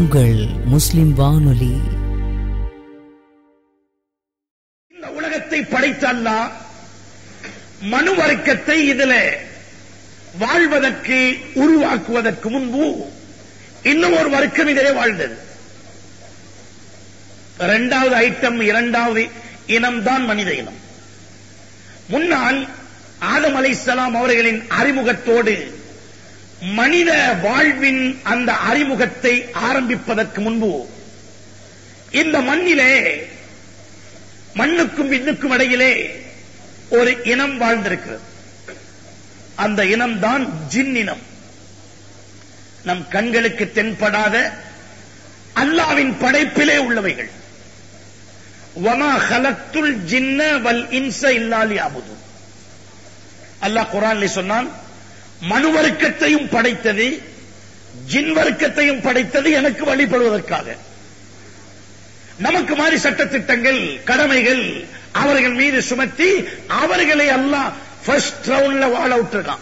உங்கள் முஸ்லிம் வானொலி. இந்த உலகத்தை படைத்த அல்லாஹ் மனு வர்க்கத்தை இதில் வாழ்வதற்கு உருவாக்குவதற்கு முன்பு இன்னும் ஒரு வர்க்கம் இதிலே வாழ்ந்தது. இரண்டாவது ஐட்டம், இரண்டாவது இனம்தான் மனித இனம். முன்னால் ஆதம் அலைஹிஸ்ஸலாம் அவர்களின் அறிமுகத்தோடு மனித வாழ்வின் அந்த அறிமுகத்தை ஆரம்பிப்பதற்கு முன்பு இந்த மண்ணிலே மண்ணுக்கும் விண்ணுக்கும் இடையிலே ஒரு இனம் வாழ்ந்திருக்கிறது. அந்த இனம்தான் ஜின் இனம். நம் கண்களுக்கு தென்படாத அல்லாஹ்வின் படைப்பிலே உள்ளவைகள். வமா ஹலக்துல் ஜின்ன வல் இன்ஸ இல்லா லியஅபுதூன். அல்லாஹ் குர்ஆனிலே சொன்னான், மனு வர்க்கத்தையும் படைத்தது, ஜின் வர்க்கத்தையும் படைத்தது எனக்கு வழிபடுவதற்காக. நமக்கு மாதிரி சட்டத்திட்டங்கள், கடமைகள் அவர்கள் மீது சுமத்தி அவர்களை அல்லாஹ் ஃபர்ஸ்ட் ரவுண்ட்ல வாழ விட்டுருக்கான்.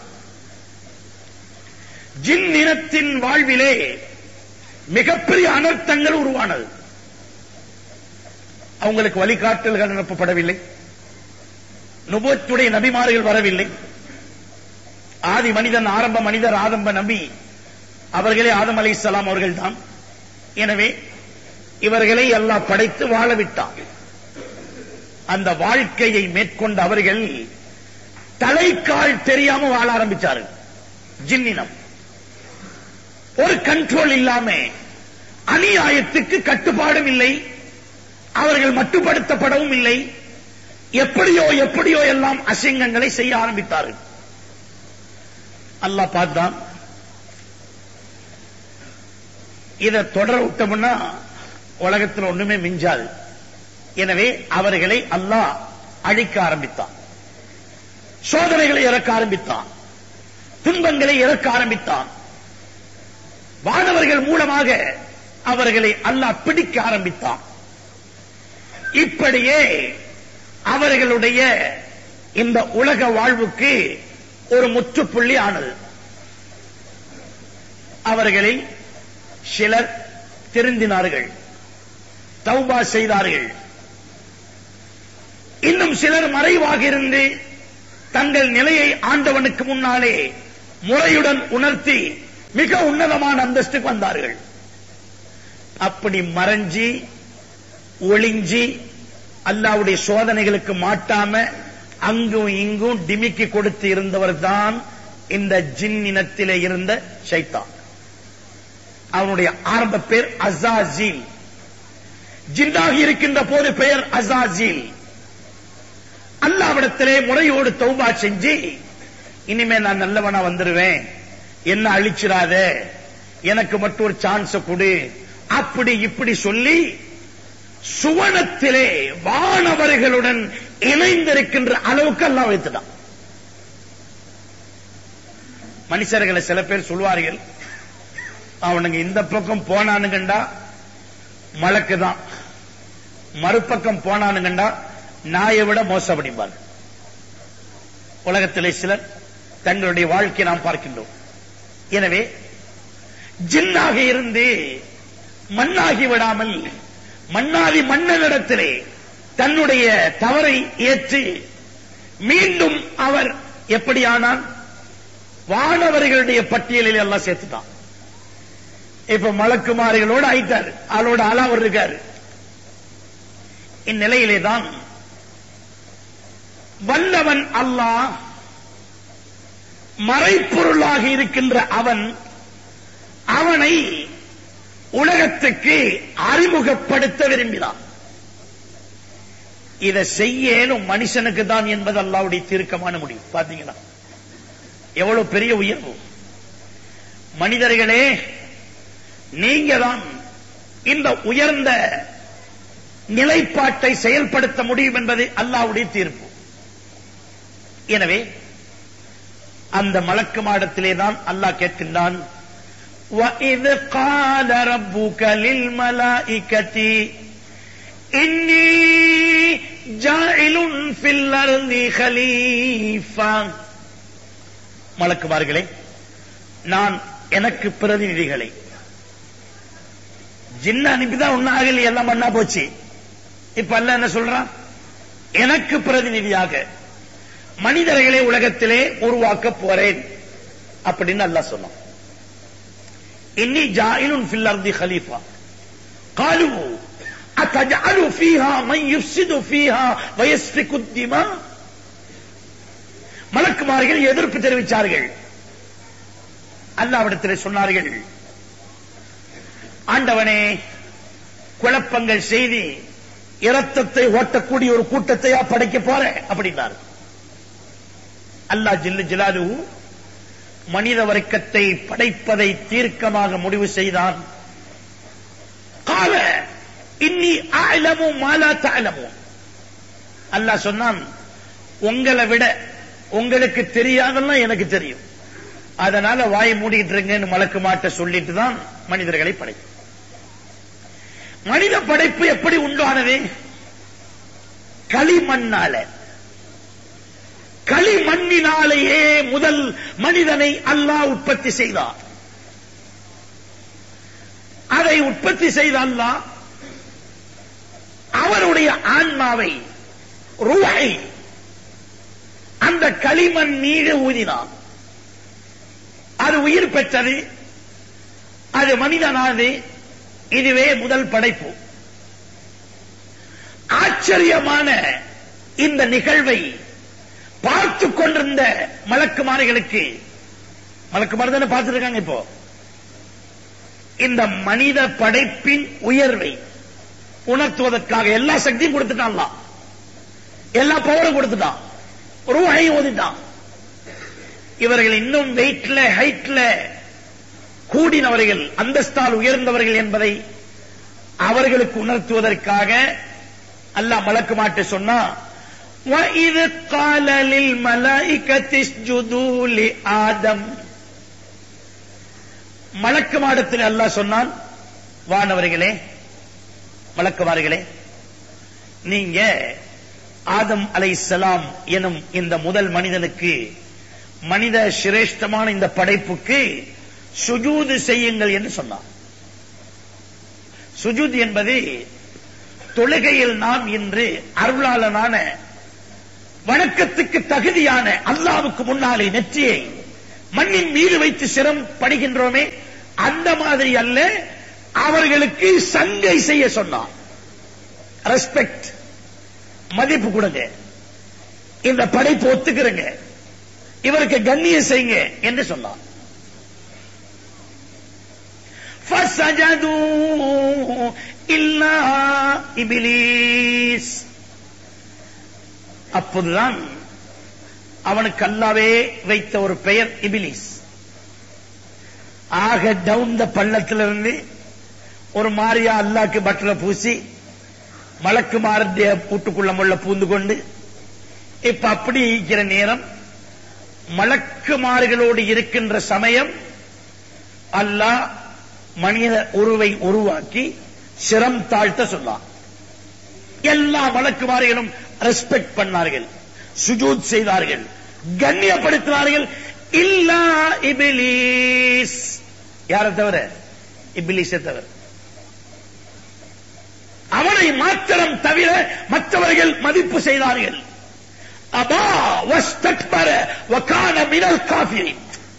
ஜின் இனத்தின் வாழ்விலே மிகப்பெரிய அனர்த்தங்கள் உருவானது. அவங்களுக்கு வழிகாட்டல்கள் அனுப்பப்படவில்லை, நுபுவத்துடைய நபிமார்கள் வரவில்லை. ஆதி மனிதன், ஆரம்ப மனிதர், ஆரம்ப நபி அவர்களே ஆதம் அலைஹிஸ்ஸலாம் அவர்கள் தான். எனவே இவர்களை அல்லாஹ் படைத்து வாழ விட்டான். அந்த வாழ்க்கையை மேற்கொண்ட அவர்கள் தலைக்கால் தெரியாம வாழ ஆரம்பிச்சார்கள். ஜின்னினம் ஒரு கண்ட்ரோல் இல்லாம, அநியாயத்துக்கு கட்டுப்பாடும் இல்லை, அவர்கள் மட்டுப்படுத்தப்படவும் இல்லை. எப்படியோ எல்லாம் அசிங்கங்களை செய்ய ஆரம்பித்தார்கள். அல்லாஹ் பார்த்தான், இதை தொடர விட்டோம்னா உலகத்தில் ஒண்ணுமே மிஞ்சாது. எனவே அவர்களை அல்லாஹ் அழிக்க ஆரம்பித்தான். சோதனைகளை இறக்க ஆரம்பித்தான், துன்பங்களை இறக்க ஆரம்பித்தான். வானவர்கள் மூலமாக அவர்களை அல்லாஹ் பிடிக்க ஆரம்பித்தான். இப்படியே அவர்களுடைய இந்த உலக வாழ்வுக்கு ஒரு முற்றுப்புள்ளி ஆனது. அவர்களில் சிலர் திருந்தினார்கள், தௌபா செய்தார்கள். இன்னும் சிலர் மறைவாக இருந்து தங்கள் நிலையை ஆண்டவனுக்கு முன்னாலே முறையுடன் உணர்த்தி மிக உன்னதமான அந்தஸ்துக்கு வந்தார்கள். அப்படி மறைஞ்சி ஒளிஞ்சி அல்லாஹ்வுடைய சோதனைகளுக்கு மாட்டாம அங்கும் இங்கும் டிமிக்கி கொடுத்து இருந்தவர் தான் இந்த ஜின் இனத்திலே இருந்த ஷைத்தான். அவனுடைய ஆரம்ப பேர் அஸாஸீல். ஜின்னாகி இருக்கின்ற போது பெயர் அஸாஸீல். அல்லாஹ்விடத்திலே முறையோடு தௌபா செஞ்சு, இனிமே நான் நல்லவனா வந்துருவேன், என்ன அழிச்சிராத, எனக்கு மட்டும் ஒரு சான்ஸ் கொடு, அப்படி இப்படி சொல்லி சுவனத்திலே வானவர்களுடன் இணைந்திருக்கின்ற அளவுக்கு அல்லாஹ் வைத்துட்டான். மனுஷர்களை சில பேர் சொல்வார்கள், அவனுங்க இந்த பக்கம் போனானுங்கண்டா மலக்கு தான், மறுபக்கம் போனானுங்கண்டா நாயை விட மோசப்படிப்பார்கள். உலகத்திலே சிலர் தங்களுடைய வாழ்க்கையை நாம் பார்க்கின்றோம். எனவே ஜின்னாக இருந்து மண்ணாகி விடாமல் மண்ணாதி மன்னனிடத்திலே தன்னுடைய தவறை ஏற்று மீண்டும் அவர் எப்படியானால் வானவர்களுடைய பட்டியலில் எல்லாம் சேர்த்துட்டான். இப்ப மலக்குமாரிகளோடு ஆயிட்டாரு, ஆளோட ஆளாவர் இருக்காரு. இந்நிலையிலே தான் வல்லவன் அல்லாஹ், மறைப்பொருளாக இருக்கின்ற அவனை உலகத்துக்கு அறிமுகப்படுத்த விரும்பினான். இதை செய்யலும் மனுஷனுக்கு தான் என்பது அல்லாஹ்வுடைய தீர்க்கமான முடிவு. பாத்தீங்களா எவ்வளவு பெரிய உயர்வு. மனிதர்களே, நீங்க தான் இந்த உயர்ந்த நிலைப்பாட்டை செயல்படுத்த முடியும் என்பது அல்லாஹ்வுடைய தீர்ப்பு. எனவே அந்த மலக்கு மாடத்திலே தான் அல்லாஹ் கேட்கின்றான், وَإِذْ قَالَ رَبُّكَ لِلْمَلَائِكَةِ إِنِّي جَاعِلٌ فِي الْأَرْضِ خَلِيفَةً. மலக்குமார்களே, நான் எனக்கு பிரதிநிதிகளை ஜின்ன அனுப்பிதான் ஒன்னும் ஆகல, எல்லாம் பண்ணா போச்சு. இப்ப அல்லாஹ் என்ன சொல்றான்? எனக்கு பிரதிநிதியாக மனிதர்களை உலகத்திலே உருவாக்க போறேன் அப்படின்னு அல்லாஹ் சொன்னான். இன்னி ஜாயிலுன் ஃபில் அர்தி கலீஃபா காலு அத்தஜஅலு ஃபீஹா மன் யுஃப்ஸிது ஃபீஹா வயஸ்ஃபிகு திமா. மலக்குமார்கள் எதிர்ப்பு தெரிவித்தார்கள். அல்லாஹ்விடத்தில் சொன்னார்கள், ஆண்டவனே, குழப்பங்கள் செய்தி இரத்தத்தை ஓட்டக்கூடிய ஒரு கூட்டத்தை படைக்க போற அப்படின்னார். அல்லாஹ் ஜல்ல ஜலாலுஹு மனித வர்க்கத்தை படைப்பதை தீர்க்கமாக முடிவு செய்தான். கால இன்னி அஅலமு மா லா தஅலமூன். அல்லாஹ் சொன்னான், உங்களை விட உங்களுக்கு தெரியாதெல்லாம் எனக்கு தெரியும், அதனால வாயை மூடிட்டு இருங்கன்னு மலக்கு மாட்ட சொல்லிட்டு தான் மனிதர்களை படைக்கும். மனித படைப்பு எப்படி உண்டானது? களிமண்ணால. களிமண்ணினாலேயே முதல் மனிதனை அல்லாஹ் உற்பத்தி செய்தார். அதை உற்பத்தி செய்த அல்லாஹ் அவருடைய ஆன்மாவை, ரூஹை அந்த களிமண் மீது ஊதினார். அது உயிர் பெற்றது, அது மனிதனானது. இதுவே முதல் படைப்பு. ஆச்சரியமான இந்த நிகழ்வை பார்த்துக் கொண்டிருந்த மலக்குமார்களுக்கு, மலக்குமார் தானே பார்த்துட்டு இருக்காங்க, இப்போ இந்த மனித படைப்பின் உயர்வை உணர்த்துவதற்காக எல்லா சக்தியும் கொடுத்துட்டான், எல்லா பவரும் கொடுத்துட்டான், ரூஹையும் ஓதிட்டான். இவர்கள் இன்னும் வெயிட்ல ஹைட்ல கூடினவர்கள், அந்தஸ்தால் உயர்ந்தவர்கள் என்பதை அவர்களுக்கு உணர்த்துவதற்காக அல்லாஹ் மலக்கு மாட்டு சொன்னா, وَإِذْ قَالَ لِلْمَلَائِكَةِ اسْجُدُوا لِآدَمَ. மலக்கு மாடத்தில் அல்லாஹ் சொன்னான், வானவர்களே, மலக்குமார்களே, நீங்க ஆதம் அலைஹிஸ்ஸலாம் எனும் இந்த முதல் மனிதனுக்கு, மனித சிரேஷ்டமான இந்த படைப்புக்கு சுஜூது செய்யுங்கள் என்று சொன்னார். சுஜூத் என்பது தொழுகையில் நாம் இன்று அருளாளனான வணக்கத்துக்கு தகுதியான அல்லாஹ்வுக்கு முன்னாலே நெற்றியை மண்ணின் மீது வைத்து சிரம் படுகின்றோமே, அந்த மாதிரி அல்ல, அவர்களுக்கு சங்கை செய்ய சொன்னார். ரெஸ்பெக்ட், மதிப்பு கொடுங்க, இந்த படைப்பு ஒத்துக்கிறங்க, இவருக்கு கண்ணியம் செய்யுங்க என்று சொன்னார். فَسَجَدُوا إِلَّا إِبْلِيسَ. அப்போதுதான் அவனுக்கு அல்லாஹ்வே வைத்த ஒரு பெயர் இபிலிஸ். ஆக டவுன் த பள்ளத்திலிருந்து ஒரு மாரியா அல்லாஹ்க்கு பட்டரை பூசி மலக்கு மாரத்திய பூட்டுக்குள்ள முள்ள பூந்து கொண்டு இப்ப அப்படி இருக்கிற நேரம், மலக்குமார்களோடு இருக்கின்ற சமயம் அல்லாஹ் மனித உருவை உருவாக்கி சிரம் தாழ்த்த சொன்னார். எல்லா மலக்குமார்களும் ரெஸ்பெக்ட் பண்ணார்கள், சுஜூத் செய்தார்கள், கண்ணியப்படுத்தினார்கள். இல்லா இபிலிஸ், யாரை தவிர? இபிலிஸை தவிர. அவனை மாத்திரம் தவிர மற்றவர்கள் மதிப்பு செய்தார்கள். அபா வஸ்தக்பர வகான மினல் காஃபிரின்.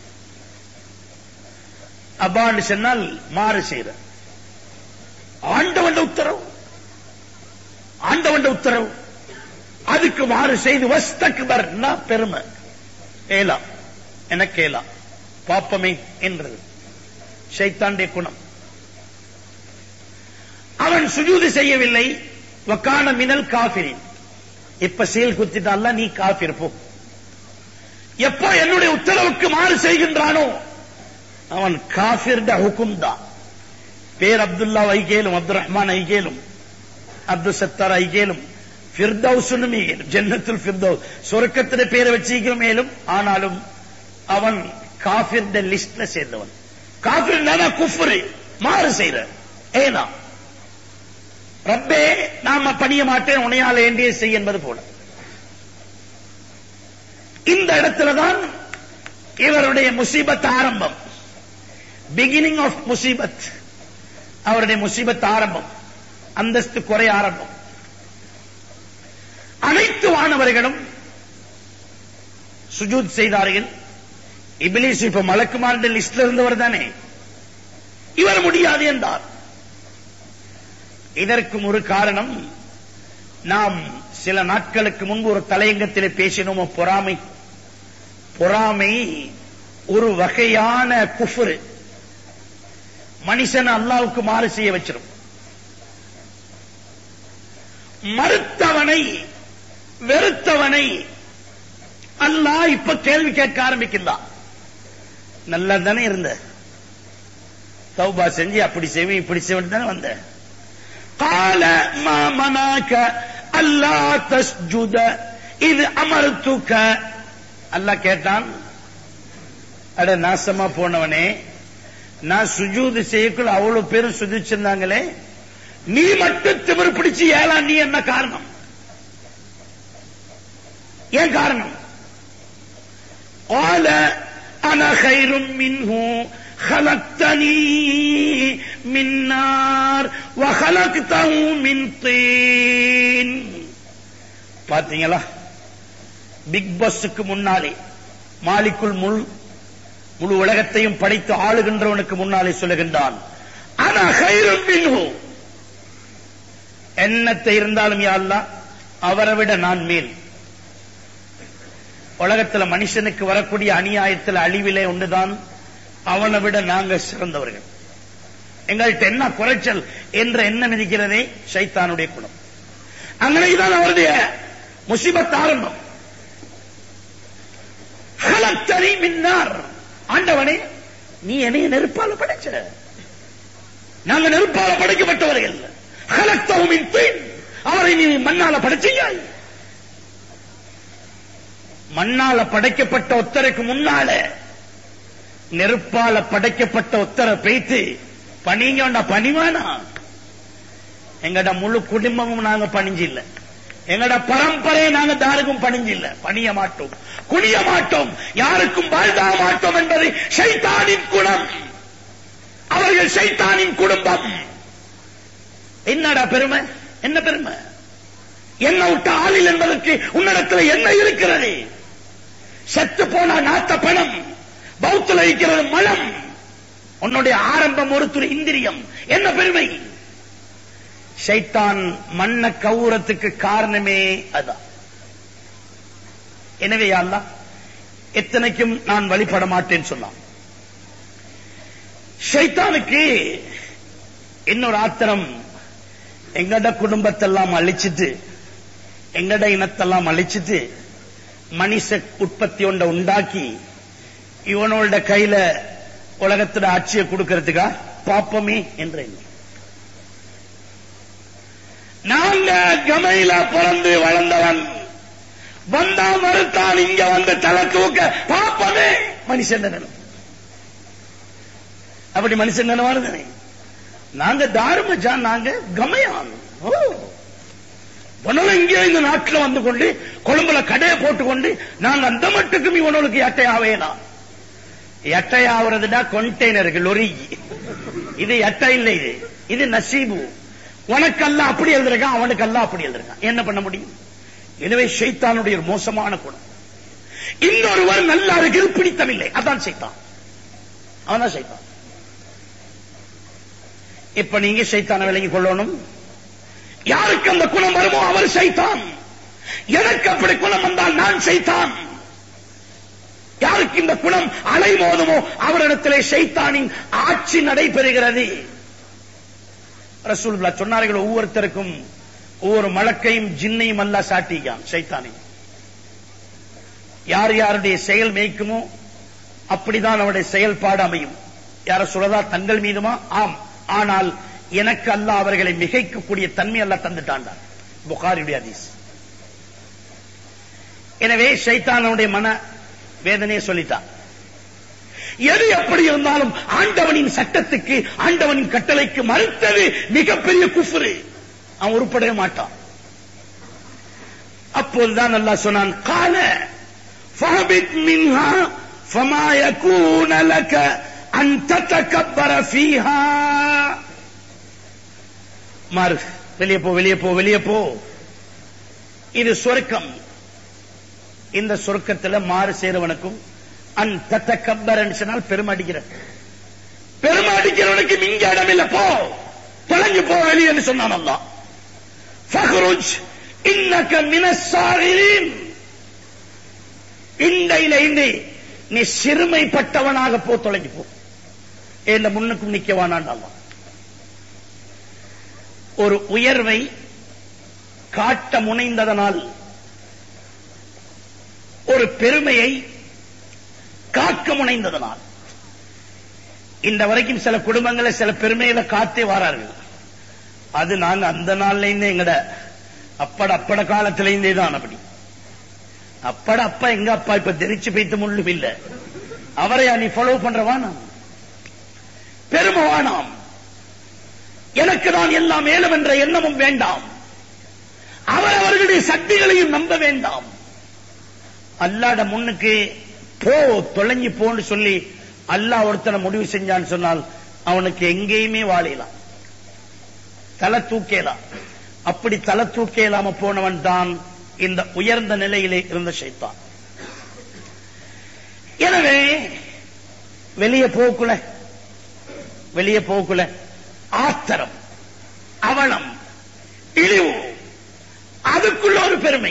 அபான்னு சொன்னால் மாறு செய்த. ஆண்டவன் உத்தரவு, ஆண்டவன் உத்தரவு, அதுக்கு மாறு செய்து வஸ்தக்பர்னா பெருமை, ஏலா எனக்கு ஏலா பாப்பமே என்றது ஷைத்தானுடைய குணம். அவன் சுஜூது செய்யவில்லை. வகான மினல் காஃபிரின். இப்ப சீல் குத்திட்டான்ல, நீ காஃபிர் போ. எப்போ என்னுடைய உத்தரவுக்கு மாறு செய்கின்றானோ அவன் காஃபிர் ஹுக்கும் தான். பேர் அப்துல்லா ஐகேலும், அப்துல் ரஹ்மான் ஐகேலும், அப்துல் சத்தார் ஐகேலும், ஃபிர்தௌஸ் ஜன்னத்துல் ஃபிர்தௌஸ் சொர்க்கத்திலே பேரை வச்சிருக்கிறோம் மேலும். ஆனாலும் அவன் காஃபிர் லிஸ்ட்ல சேர்ந்தவன். காஃபிர் குஃப்ரு, மாறு செய்யற. ஏனா ரப்பே நாம பணிய மாட்டேன், உனையால வேண்டிய செய் என்பது போல. இந்த இடத்துலதான் இவருடைய முசீபத் ஆரம்பம். பிகினிங் ஆஃப் முசீபத். அவருடைய முசீபத் ஆரம்பம், அந்தஸ்து குறை ஆரம்பம். அனைத்து வானவர்களும் சுஜூத் செய்தார்கள். இப்லீஸ் இப்ப மலக்குமார்ந்த லிஸ்ட்ல இருந்தவர் தானே, இவர் முடியாது என்றார். இதற்கும் ஒரு காரணம், நாம் சில நாட்களுக்கு முன்பு ஒரு தலையங்கத்திலே பேசினோமோ, பொறாமை. பொறாமை ஒரு வகையான குஃப்ர், மனுஷன் அல்லாஹ்வுக்கு மாறு செய்ய வச்சிரும். மறுத்தவனை வெறுத்தவனை அல்லாஹ் இப்ப கேள்வி கேட்க ஆரம்பிக்கிறான். நல்லா தானே இருந்த, தௌபா செஞ்சு அப்படி செய்வேன் இப்படி செய்வேன் தானே வந்த. கால மா மனாக அல்லா தஸ்ஜுத இது அமர்த்துக. அல்லாஹ் கேட்டான், அட நாசமா போனவனே, நான் சுஜூது செய்யக்குள்ள அவ்வளவு பேரும் சுஜிச்சிருந்தாங்களே, நீ மட்டும் திமிர் பிடிச்சு ஏலா, நீ என்ன காரணம்? ஏன் காரணம்? قال انا خير منه خلقتني من نار وخلقته من طين. பாத்தீங்களா, பிக் பாஸ்க்கு முன்னாலே, மாலிக்குல் முழு உலகத்தையும் படைத்து ஆளுகின்றவனுக்கு முன்னாலே சொல்லுகின்றான், انا خير منه. என்னத்தை இருந்தாலும் யா அல்லாஹ், அவரை விட நான் மேல். உலகத்தில் மனுஷனுக்கு வரக்கூடிய அநியாயத்தில் அழிவிலே ஒன்றுதான், அவனை விட நாங்க சிறந்தவர்கள். எங்கள்கிட்ட என்ன குறைச்சல் என்ற எண்ணம் இருக்கிறதே ஷைத்தானுடைய குணம். அங்கனைதான் அவருடைய முசீபத் ஆரம்பம். ஹலக்தனி மின் நார். ஆண்டவனே, நீ என்னை நெருப்பால படைச்ச, நாங்க நெருப்பால படைக்கப்பட்டவர்கள். ஹலக்தஹு மின் தீன். அவரை நீ மண்ணால படைச்சியாய். மண்ணால படைக்கப்பட்ட ஒத்தருக்கு முன்னால நெருப்பால படைக்கப்பட்ட ஒத்தரை பேய்த்து பணிங்க பணிவானா? எங்கட முழு குடும்பமும் நாங்க பணிஞ்சில்ல, எங்கட பரம்பரையை நாங்க தாருக்கும் பணிஞ்சில்ல. பணிய மாட்டோம், குனிய மாட்டோம், யாருக்கும் வாழ்தாக மாட்டோம் என்பது ஷைத்தானின் குணம். அவர்கள் ஷைத்தானின் குடும்பம். என்னடா பெருமை? என்ன பெருமை? என்ன விட்ட ஆளில் என்பதற்கு உன்னிடத்தில் என்ன இருக்கிறது? செத்து போன நாத்த பணம், பௌத்துல இருக்கிறது மலம். உன்னுடைய ஆரம்பம் ஒரு துறை இந்திரியம். என்ன பெருமை? ஷைத்தான் மண்ண கவுரத்துக்கு காரணமே அதான். எனவே யா அல்லாஹ், எத்தனைக்கும் நான் வழிபட மாட்டேன்னு சொன்னான். ஷைத்தானுக்கு இன்னொரு ஆத்திரம், எங்கட குடும்பத்தெல்லாம் அழிச்சிட்டு, எங்கட இனத்தெல்லாம் அழிச்சிட்டு, மனுஷ உற்பத்தி ஒன்றை உண்டாக்கி இவனோட கையில உலகத்தோட ஆட்சியை கொடுக்கிறதுக்கா பாப்பமே என்ற எண்ணம். நாங்க கமையில பிறந்து வளர்ந்தவன், வந்தா மறுத்தான், இங்க வந்து தலை தூக்க பாப்பமே மனுஷன் நினைவு. அப்படி மனுஷன் நினைவானே. நாங்க தாருமஜான், நாங்க கமையான். இங்கே இந்த நாட்டில் வந்து கொண்டு கொழும்புல கடையை போட்டுக்கொண்டு நாங்க அந்த மட்டுக்கும் இவனுக்கு எட்டையாவேனா? எட்டையாவதுடா கொண்டெய்னருக்கு லொரி. இது எட்டை இல்லை, இது நசீபு. உனக்கெல்லாம் அப்படி எழுதிருக்கான், அவனுக்கெல்லாம் அப்படி எழுதிருக்கான். என்ன பண்ண முடியும்? எனவே ஷைத்தானுடைய மோசமான குணம். இன்னொருவர் நல்லா இருக்கிறது பிடித்தமில்லை, அதான் ஷைத்தான். அவன்தான் ஷைத்தான். இப்ப நீங்க ஷைத்தான விலகி கொள்ளணும். யாருக்கு அந்த குணம் வருமோ அவர் ஷைத்தான். எனக்கு அப்படி குணம் வந்தால் நான் ஷைத்தான். யாருக்கு இந்த குணம் அலைமோதுமோ அவரிடத்திலே ஷைத்தானின் ஆட்சி நடைபெறுகிறது. ரசூலுல்லாஹ் சொன்னார்கள், ஒவ்வொருத்தருக்கும் ஒவ்வொரு மலக்கையும் ஜின்னையும் அல்லாஹ் சாட்டிக்கான், ஷைத்தானை. யார் யாருடைய செயல் மேய்க்குமோ அப்படிதான் அவருடைய செயல்பாடு அமையும். யார சொல்லதா தங்கள் மீதுமா? ஆம். ஆனால் எனக்கு அல்லாஹ் அவர்களை மிகைக்கக்கூடிய தன்மை அல்லாஹ் தந்துட்டான். புகாரியுடைய ஹதீஸ். எனவே ஷைத்தானுடைய மன வேதனையை சொல்லிட்டான். எது எப்படி இருந்தாலும் ஆண்டவனின் சட்டத்துக்கு, ஆண்டவனின் கட்டளைக்கு மறுத்தது மிகப்பெரிய குஃப்ரு. அவன் உருப்படவே மாட்டான். அப்போதுதான் அல்லாஹ் சொன்னான், கால ஃபஹபித் மின்ஹா ஃபமா யகூன லக அன் ததகப்பர ஃபீஹா. மாறு, வெளியே போ, வெளியே போ, வெளியே போ. இது சொர்க்கம். இந்த சொர்க்கத்துல மாறு சேருவனுக்கும் அந்த தக்கபர் சொன்னால் பெருமை அடிக்கிற, பெருமை அடிக்கிறவனுக்கு இங்க இடம் இல்ல, போ, தொலைஞ்சு போ வெளியே சொன்னான் அல்லாஹ். ஃபக்ருஜ் இன்னக மினஸ் சாகிரீன். இன்றையிலிருந்து நீ சிறுமைப்பட்டவனாக போ, தொலைஞ்சு போ, என்ன முன்னுக்கும் நிக்கவானான் அல்லாஹ். ஒரு உயர்வை காட்ட முனைந்ததனால், ஒரு பெருமையை காக்க முனைந்ததனால், இந்த வரைக்கும் சில குடும்பங்களை சில பெருமைகளை காத்தே வாரார்கள். அது நாங்க அந்த நாள்ல இருந்தே எங்கட அப்பட காலத்திலேருந்தே தான் அப்படி. அப்பா எங்க அப்பா இப்ப தெரிச்சு வைத்து முள்ளும் இல்ல, அவரையா நீ ஃபாலோ பண்றவானாம், பெருமை வானாம். எனக்கு தான் எல்லாம் மேலும் என்ற எண்ணமும் வேண்டாம், அவர்களுடைய சக்திகளையும் நம்ப வேண்டாம். அல்லாஹ்ட முன்னுக்கு போ, தொலைஞ்சு போன்னு சொல்லி அல்லாஹ் ஒருத்தனை முடிவு செஞ்சான்னு சொன்னால் அவனுக்கு எங்கேயுமே வாழலாம், தலை தூக்கலாம். அப்படி தலை தூக்கலாம போனவன் தான் இந்த உயர்ந்த நிலையிலே இருந்த ஷைத்தான். எனவே வெளியே போக்குல ஆத்திரம், அவலம், இழிவு, அதுக்குள்ள ஒரு பெருமை.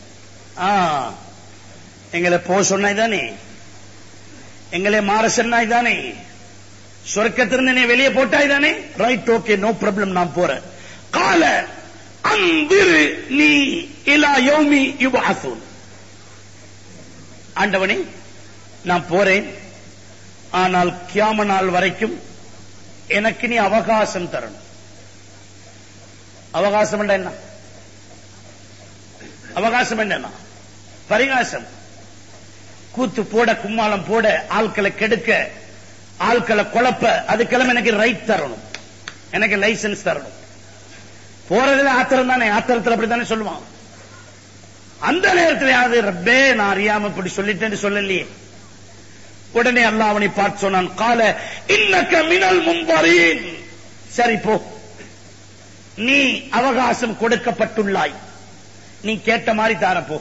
எங்களை போ சொன்னாய் தானே, எங்களை மாற சொன்னாய் தானே, சொர்க்கத்திலிருந்து வெளியே போட்டாய் தானே, ரைட், ஓகே, நோ ப்ராப்ளம், நான் போறேன். கால அந்திரு நீ இலா யௌமி யுபஅஸூன். ஆண்டவனே நான் போறேன், ஆனால் கியாம நாள் வரைக்கும் எனக்கு நீ அவகாசம் தரணும். அவகாசம் என்ன? அவகாசம் என்ன? பரிகாசம். கூத்து போட, கும்மாளம் போட, ஆட்களை கெடுக்க, ஆட்களை குழப்ப, அதுக்கெல்லாம் எனக்கு ரைட் தரணும், எனக்கு லைசன்ஸ் தரணும். போறதுல ஆத்திரம் தானே, ஆத்திரத்தில் அப்படித்தானே சொல்லுவான். அந்த நேரத்தில் யாரு ரப்பே நான் அறியாம இப்படி சொல்லிட்டேன்னு சொல்லலையே. உடனே அல்லாஹ் அவனை பார்த்து சொன்னான், கால இன்னக மினல் முன்தரீன். சரி போ, நீ அவகாசம் கொடுக்கப்பட்டுள்ளாய், நீ கேட்ட மாதிரி தாரப்போ.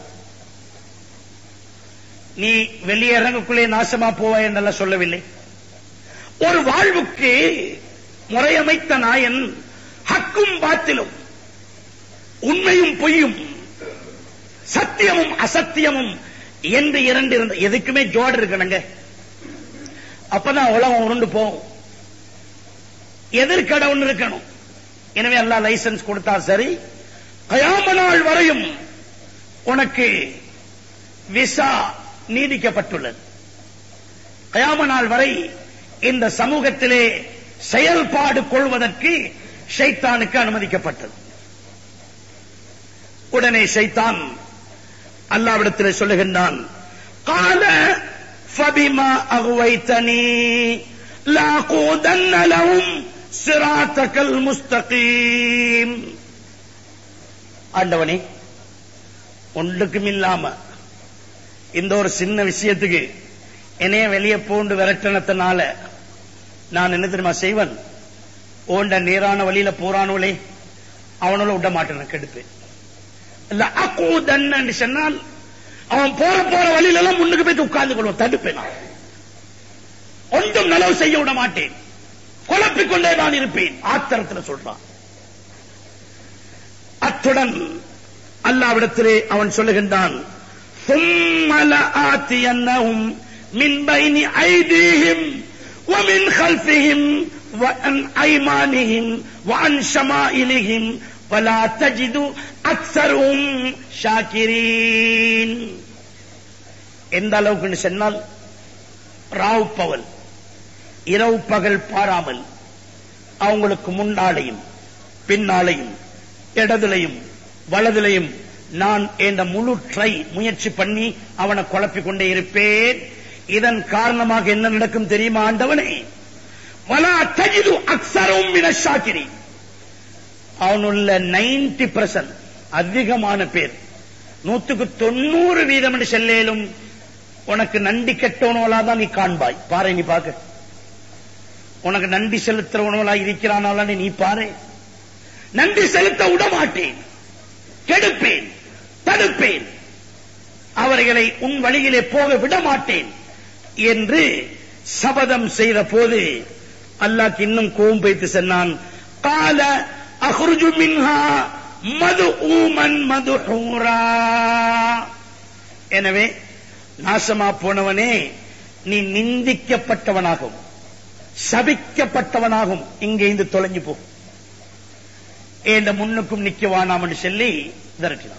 நீ வெளியே இறங்கக்குள்ளே நாசமா போவாய் என்றெல்லாம் சொல்லவில்லை. ஒரு வாழ்வுக்கு முறையமைத்த நாயன் ஹக்கும் பாத்திலும், உண்மையும் பொய்யும், சத்தியமும் அசத்தியமும் என்று இரண்டு இருந்த, எதுக்குமே ஜோடு இருக்கணுங்க, அப்பதான் உலகம் உருண்டு போகும். எதிர்கடை ஒன்று இருக்கணும். எனவே அல்லாஹ் லைசன்ஸ் கொடுத்தா சரி, கயாம நாள் வரையும் உனக்கு விசா நீடிக்கப்பட்டுள்ளது. கயாம நாள் வரை இந்த சமூகத்திலே செயல்பாடு கொள்வதற்கு ஷைத்தானுக்கு அனுமதிக்கப்பட்டது. உடனே ஷைத்தான் அல்லாஹ்விடத்திலே சொல்லுகின்றான், கால ஃபபிமா அகுவைதனி லாகூதன்ன லஹும் சிராத்தகல் முஸ்தகீம். ஆண்டவனே ஒன்றுக்கும் இல்லாம இந்த ஒரு சின்ன விஷயத்துக்கு என்னைய வெளியே போண்டு விரட்டனத்தினால நான் என்ன தெரியுமா செய்வன்? ஓண்ட நேரான வழியில போறானோலே அவனோட விட மாட்டேன், கெடுப்பேன். சொன்னால் அவன் போற வழியில எல்லாம் முன்னுக்கு போய் உட்கார்ந்து கொள்வோம், தடுப்பேன். நான் ஒன்றும் நலவு செய்ய விட மாட்டேன், குழப்பிக் கொண்டே நான் இருப்பேன். ஆத்திரத்தில் சொல்றான். அத்துடன் அல்லாஹ்விடத்திலே அவன் சொல்லுகின்றான், ثُمَّ لَآتِيَنَّهُمْ مِنْ بَيْنِ أَيْدِيهِمْ وَمِنْ خَلْفِهِمْ وَعَنْ أَيْمَانِهِمْ وَعَنْ شَمَائِلِهِمْ وَلَا تَجِدُ أَكْثَرَهُمْ شَاكِرِينَ. எந்த அளவுக்கு சொன்னால், ராவ் பகல், இரவு பகல் பாராமல் அவங்களுக்கு முன்னாலையும் பின்னாலையும் இடதுலையும் வலதுலையும் நான் என்ற முழு முயற்சி பண்ணி அவனை குழப்பிக் கொண்டே இருப்பேன். இதன் காரணமாக என்ன நடக்கும் தெரியுமா ஆண்டவனே? வலா தஜிது அக்ஸரஹும் மினஷ் ஷாக்கிரீன். அவனுள்ள 90% அதிகமான பேர், 190% என்று செல்லேலும் உனக்கு நன்றி கெட்டவனோலா தான் நீ காண்பாய். பாரு, நீ பார்க்க, உனக்கு நன்றி செலுத்துறவனோலா இருக்கிறானால நீ பாரு. நன்றி செலுத்த விடமாட்டேன், கெடுப்பேன், தடுப்பேன், அவர்களை உன் வழியிலே போக விடமாட்டேன் என்று சபதம் செய்த போது அல்லாஹ் இன்னும் கோபம் வைத்து சொன்னான், கால அஹ்ருஜு மின்ஹா மதுஊமன் மதுஹூரா. எனவே நாசமா போனவனே, நீ நிந்திக்கப்பட்டவனாகும், சபிக்கப்பட்டவனாகும், இங்கே இருந்து தொலைஞ்சு போ, என்ற முன்னுக்கும் நிக்க வேணாம் என்று சொல்லி விரட்டினான்.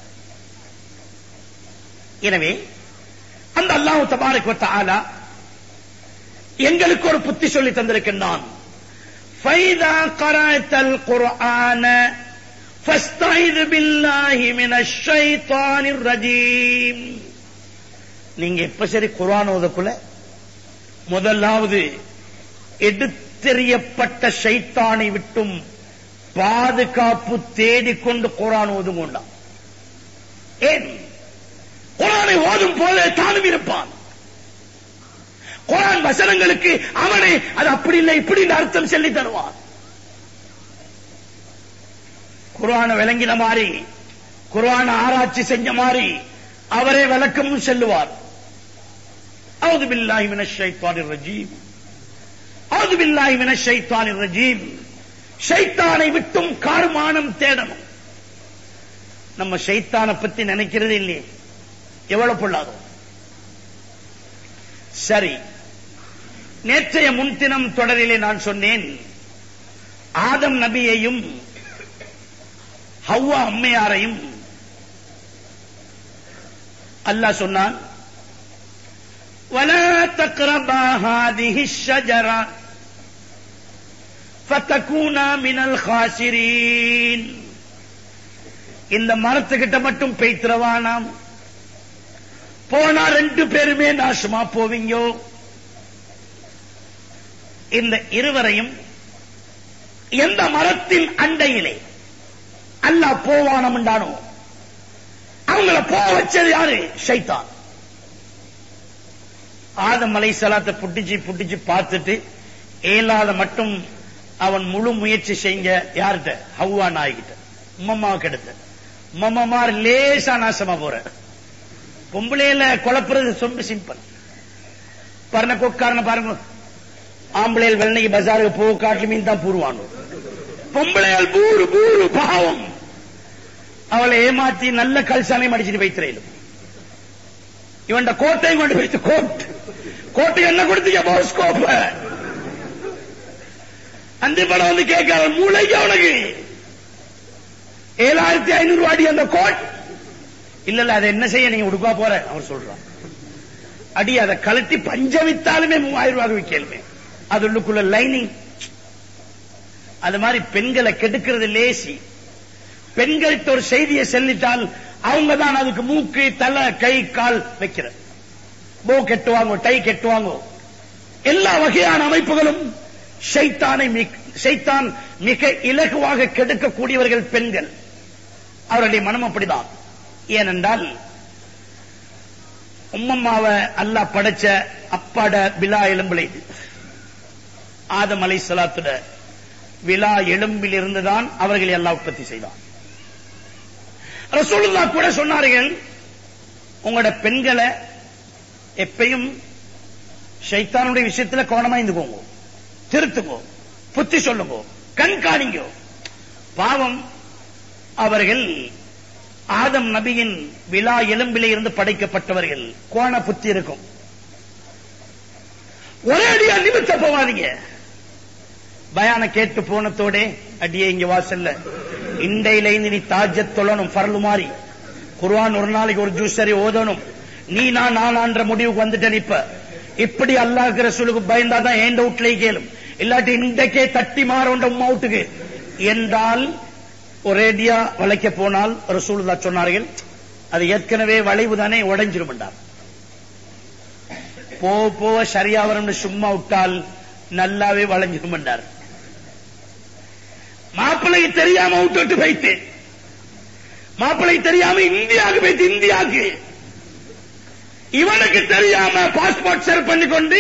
எனவே அந்த அல்லாஹ் தபாரக வ தஆலா எங்களுக்கு ஒரு புத்தி சொல்லி தந்திருக்கின்றான். ஃபைதா கரஅத்தல் குர்ஆன ஃபஸ்தைது பில்லாஹி மினஷ் ஷைத்தானிர் ரஜீம். நீங்க எப்ப சரி குர்ஆன் ஓதக்குள்ள முதலாவது எடுத்தெறியப்பட்ட ஷைத்தானை விட்டும் பாதுகாப்பு தேடிக்கொண்டு குர்ஆன் ஓதுங்கொண்டா. ஏன்? குர்ஆனை ஓதும் போல தானும் இருப்பான். குர்ஆன் வசனங்களுக்கு அவனை அது அப்படி இல்லை இப்படி அர்த்தம் சொல்லி தருவான். குர்ஆனை விளங்கின மாதிரி, குர்ஆனை ஆராய்ச்சி செஞ்ச மாதிரி அவரே விளக்கமும் சொல்லுவார். அவுது பில்லாஹி மினஷ் ஷைத்தானிர் ரஜீம், அவுது பில்லாஹி மினஷ் ஷைத்தானிர் ரஜீம். ஷைத்தானை விட்டும் கார்மானம் தேடணும். நம்ம ஷைத்தானை பத்தி நினைக்கிறது இல்லையே, எவ்வளவு பொல்லாதோ. சரி, நேற்றைய முன்தினம் தொடரிலே நான் சொன்னேன், ஆதம் நபியையும் ஹவ்வா அம்மையாரையும் அல்லாஹ் சொன்னான், وَلَا تَقْرَبَا هَذِهِ الشَّجَرَةَ فَتَكُونَا مِنَ الْخَاسِرِينَ. இந்த மரத்துக்கிட்ட மட்டும் பேய்த்திரவானாம், போனா 2 பேருமே நாசமா போவீங்க. இந்த இருவரையும் எந்த மரத்தின் அண்டையிலே அல்லாஹ் போவானம் என்றானோ அவங்கள போக வச்சது யாரு? ஷைத்தான். ஆதம் அலைஹிஸ்ஸலாத்தை புட்டிச்சு பார்த்துட்டு ஏலாத மட்டும் அவன் முழு முயற்சி செய்ய யார்கிட்ட? ஹவ்வா நாய்கிட்ட, உம்மம்மாவுக்கு எடுத்த. உம்மம்மார் லேசா நாசமா போற. பொம்பளையில குழப்புறது ரொம்ப சிம்பிள். பரண கொக்காரன பாருங்க, ஆம்பளையில் வெள்ளனைக்கு பஜாருக்கு போக காட்டு மீன் தான் பூருவானு, பொம்பளையால் பூரு பூரு பாவம். அவளை ஏமாத்தி நல்ல கல்சாலையும் அடிச்சுட்டு வைத்திரையிலும். இவன் கோட்டையும் கொண்டு வைத்து கோட்டை என்ன கொடுத்தீங்க? போஸ்கோப்ப அந்த படம் வந்து கேட்க மூளைக்கு அவனுக்கு 7500 அடி அந்த கோட். இல்ல அதை என்ன செய்ய நீங்க உடுக்கா போற அவர் சொல்றான். அடி அதை கலட்டி பஞ்ச வித்தாலுமே 3000 ரூபாய் விற்கலுமே. அது உள்ளுக்குள்ள லைனிங். அது மாதிரி பெண்களை கெடுக்கிறது லேசி. பெண்கள்கிட்ட ஒரு செய்தியை சொல்லிட்டால் அவங்க தான் அதுக்கு மூக்கு, தலை, கை, கால் வைக்கிற. போ கெட்டுவாங்க, டை கெட்டுவாங்க. எல்லா வகையான அமைப்புகளும் ஷைத்தான் மிக இலகுவாக கெடுக்கக்கூடியவர்கள் பெண்கள். அவருடைய மனம் அப்படிதான். ஏனென்றால் உம்மம்மாவை அல்லாஹ் படைச்ச அப்பாட விழா எலும்பிலை ஆதம் அலைஹிஸ்ஸலாத்துட விழா எலும்பில் இருந்துதான் அவர்களை அல்லாஹ் உற்பத்தி செய்தான். ரசூலுல்லாஹ் கூட சொன்னார்கள், உங்களோட பெண்களை எப்பயும் ஷைத்தானுடைய விஷயத்துல கவனமா இருந்துக்கோங்க, திருத்துங்கோ, புத்தி சொல்லுங்கோ, கண்காணிங்கோ. பாவம், அவர்கள் ஆதம் நபியின் விழா எலும்பிலே இருந்து படைக்கப்பட்டவர்கள். கோண புத்தி இருக்கும். ஒரே அடியா நிமித்த போவாதீங்க. பயான கேட்டு போனத்தோட அடியே இங்க வாசல்ல இண்டையில நீ தாஜத் தொழணும், பரலு மாறி குர்ஆன் ஒரு நாளைக்கு ஒரு ஜூஸ் சரி ஓதணும். நீ நான்ற முடிவுக்கு வந்துட்டேன். இப்படி அல்லாஹ்க்கு ரசூலுக்கு பயந்தாதான் ஏண்ட வீட்டுல கேளும், இல்லாட்டி இன்றைக்கே தட்டி மாறோண்ட உம்மா வீட்டுக்கு என்றால் ஒரேடியா வளைக்க போனால் ரசூலுல்லாஹ் சொன்னார்கள், அது ஏற்கனவே வளைவு தானே உடைஞ்சிரும் என்றார். போக சரியா வரும் சும்மா விட்டால் நல்லாவே வளைஞ்சிரும் என்றார். மாப்பிள்ளைக்கு தெரியாம விட்டு வைத்து, மாப்பிள்ளை தெரியாம இந்தியாவுக்கு வைத்து, இந்தியாவுக்கு இவனுக்கு தெரியாம பாஸ்போர்ட் சர்வ் பண்ணி கொண்டு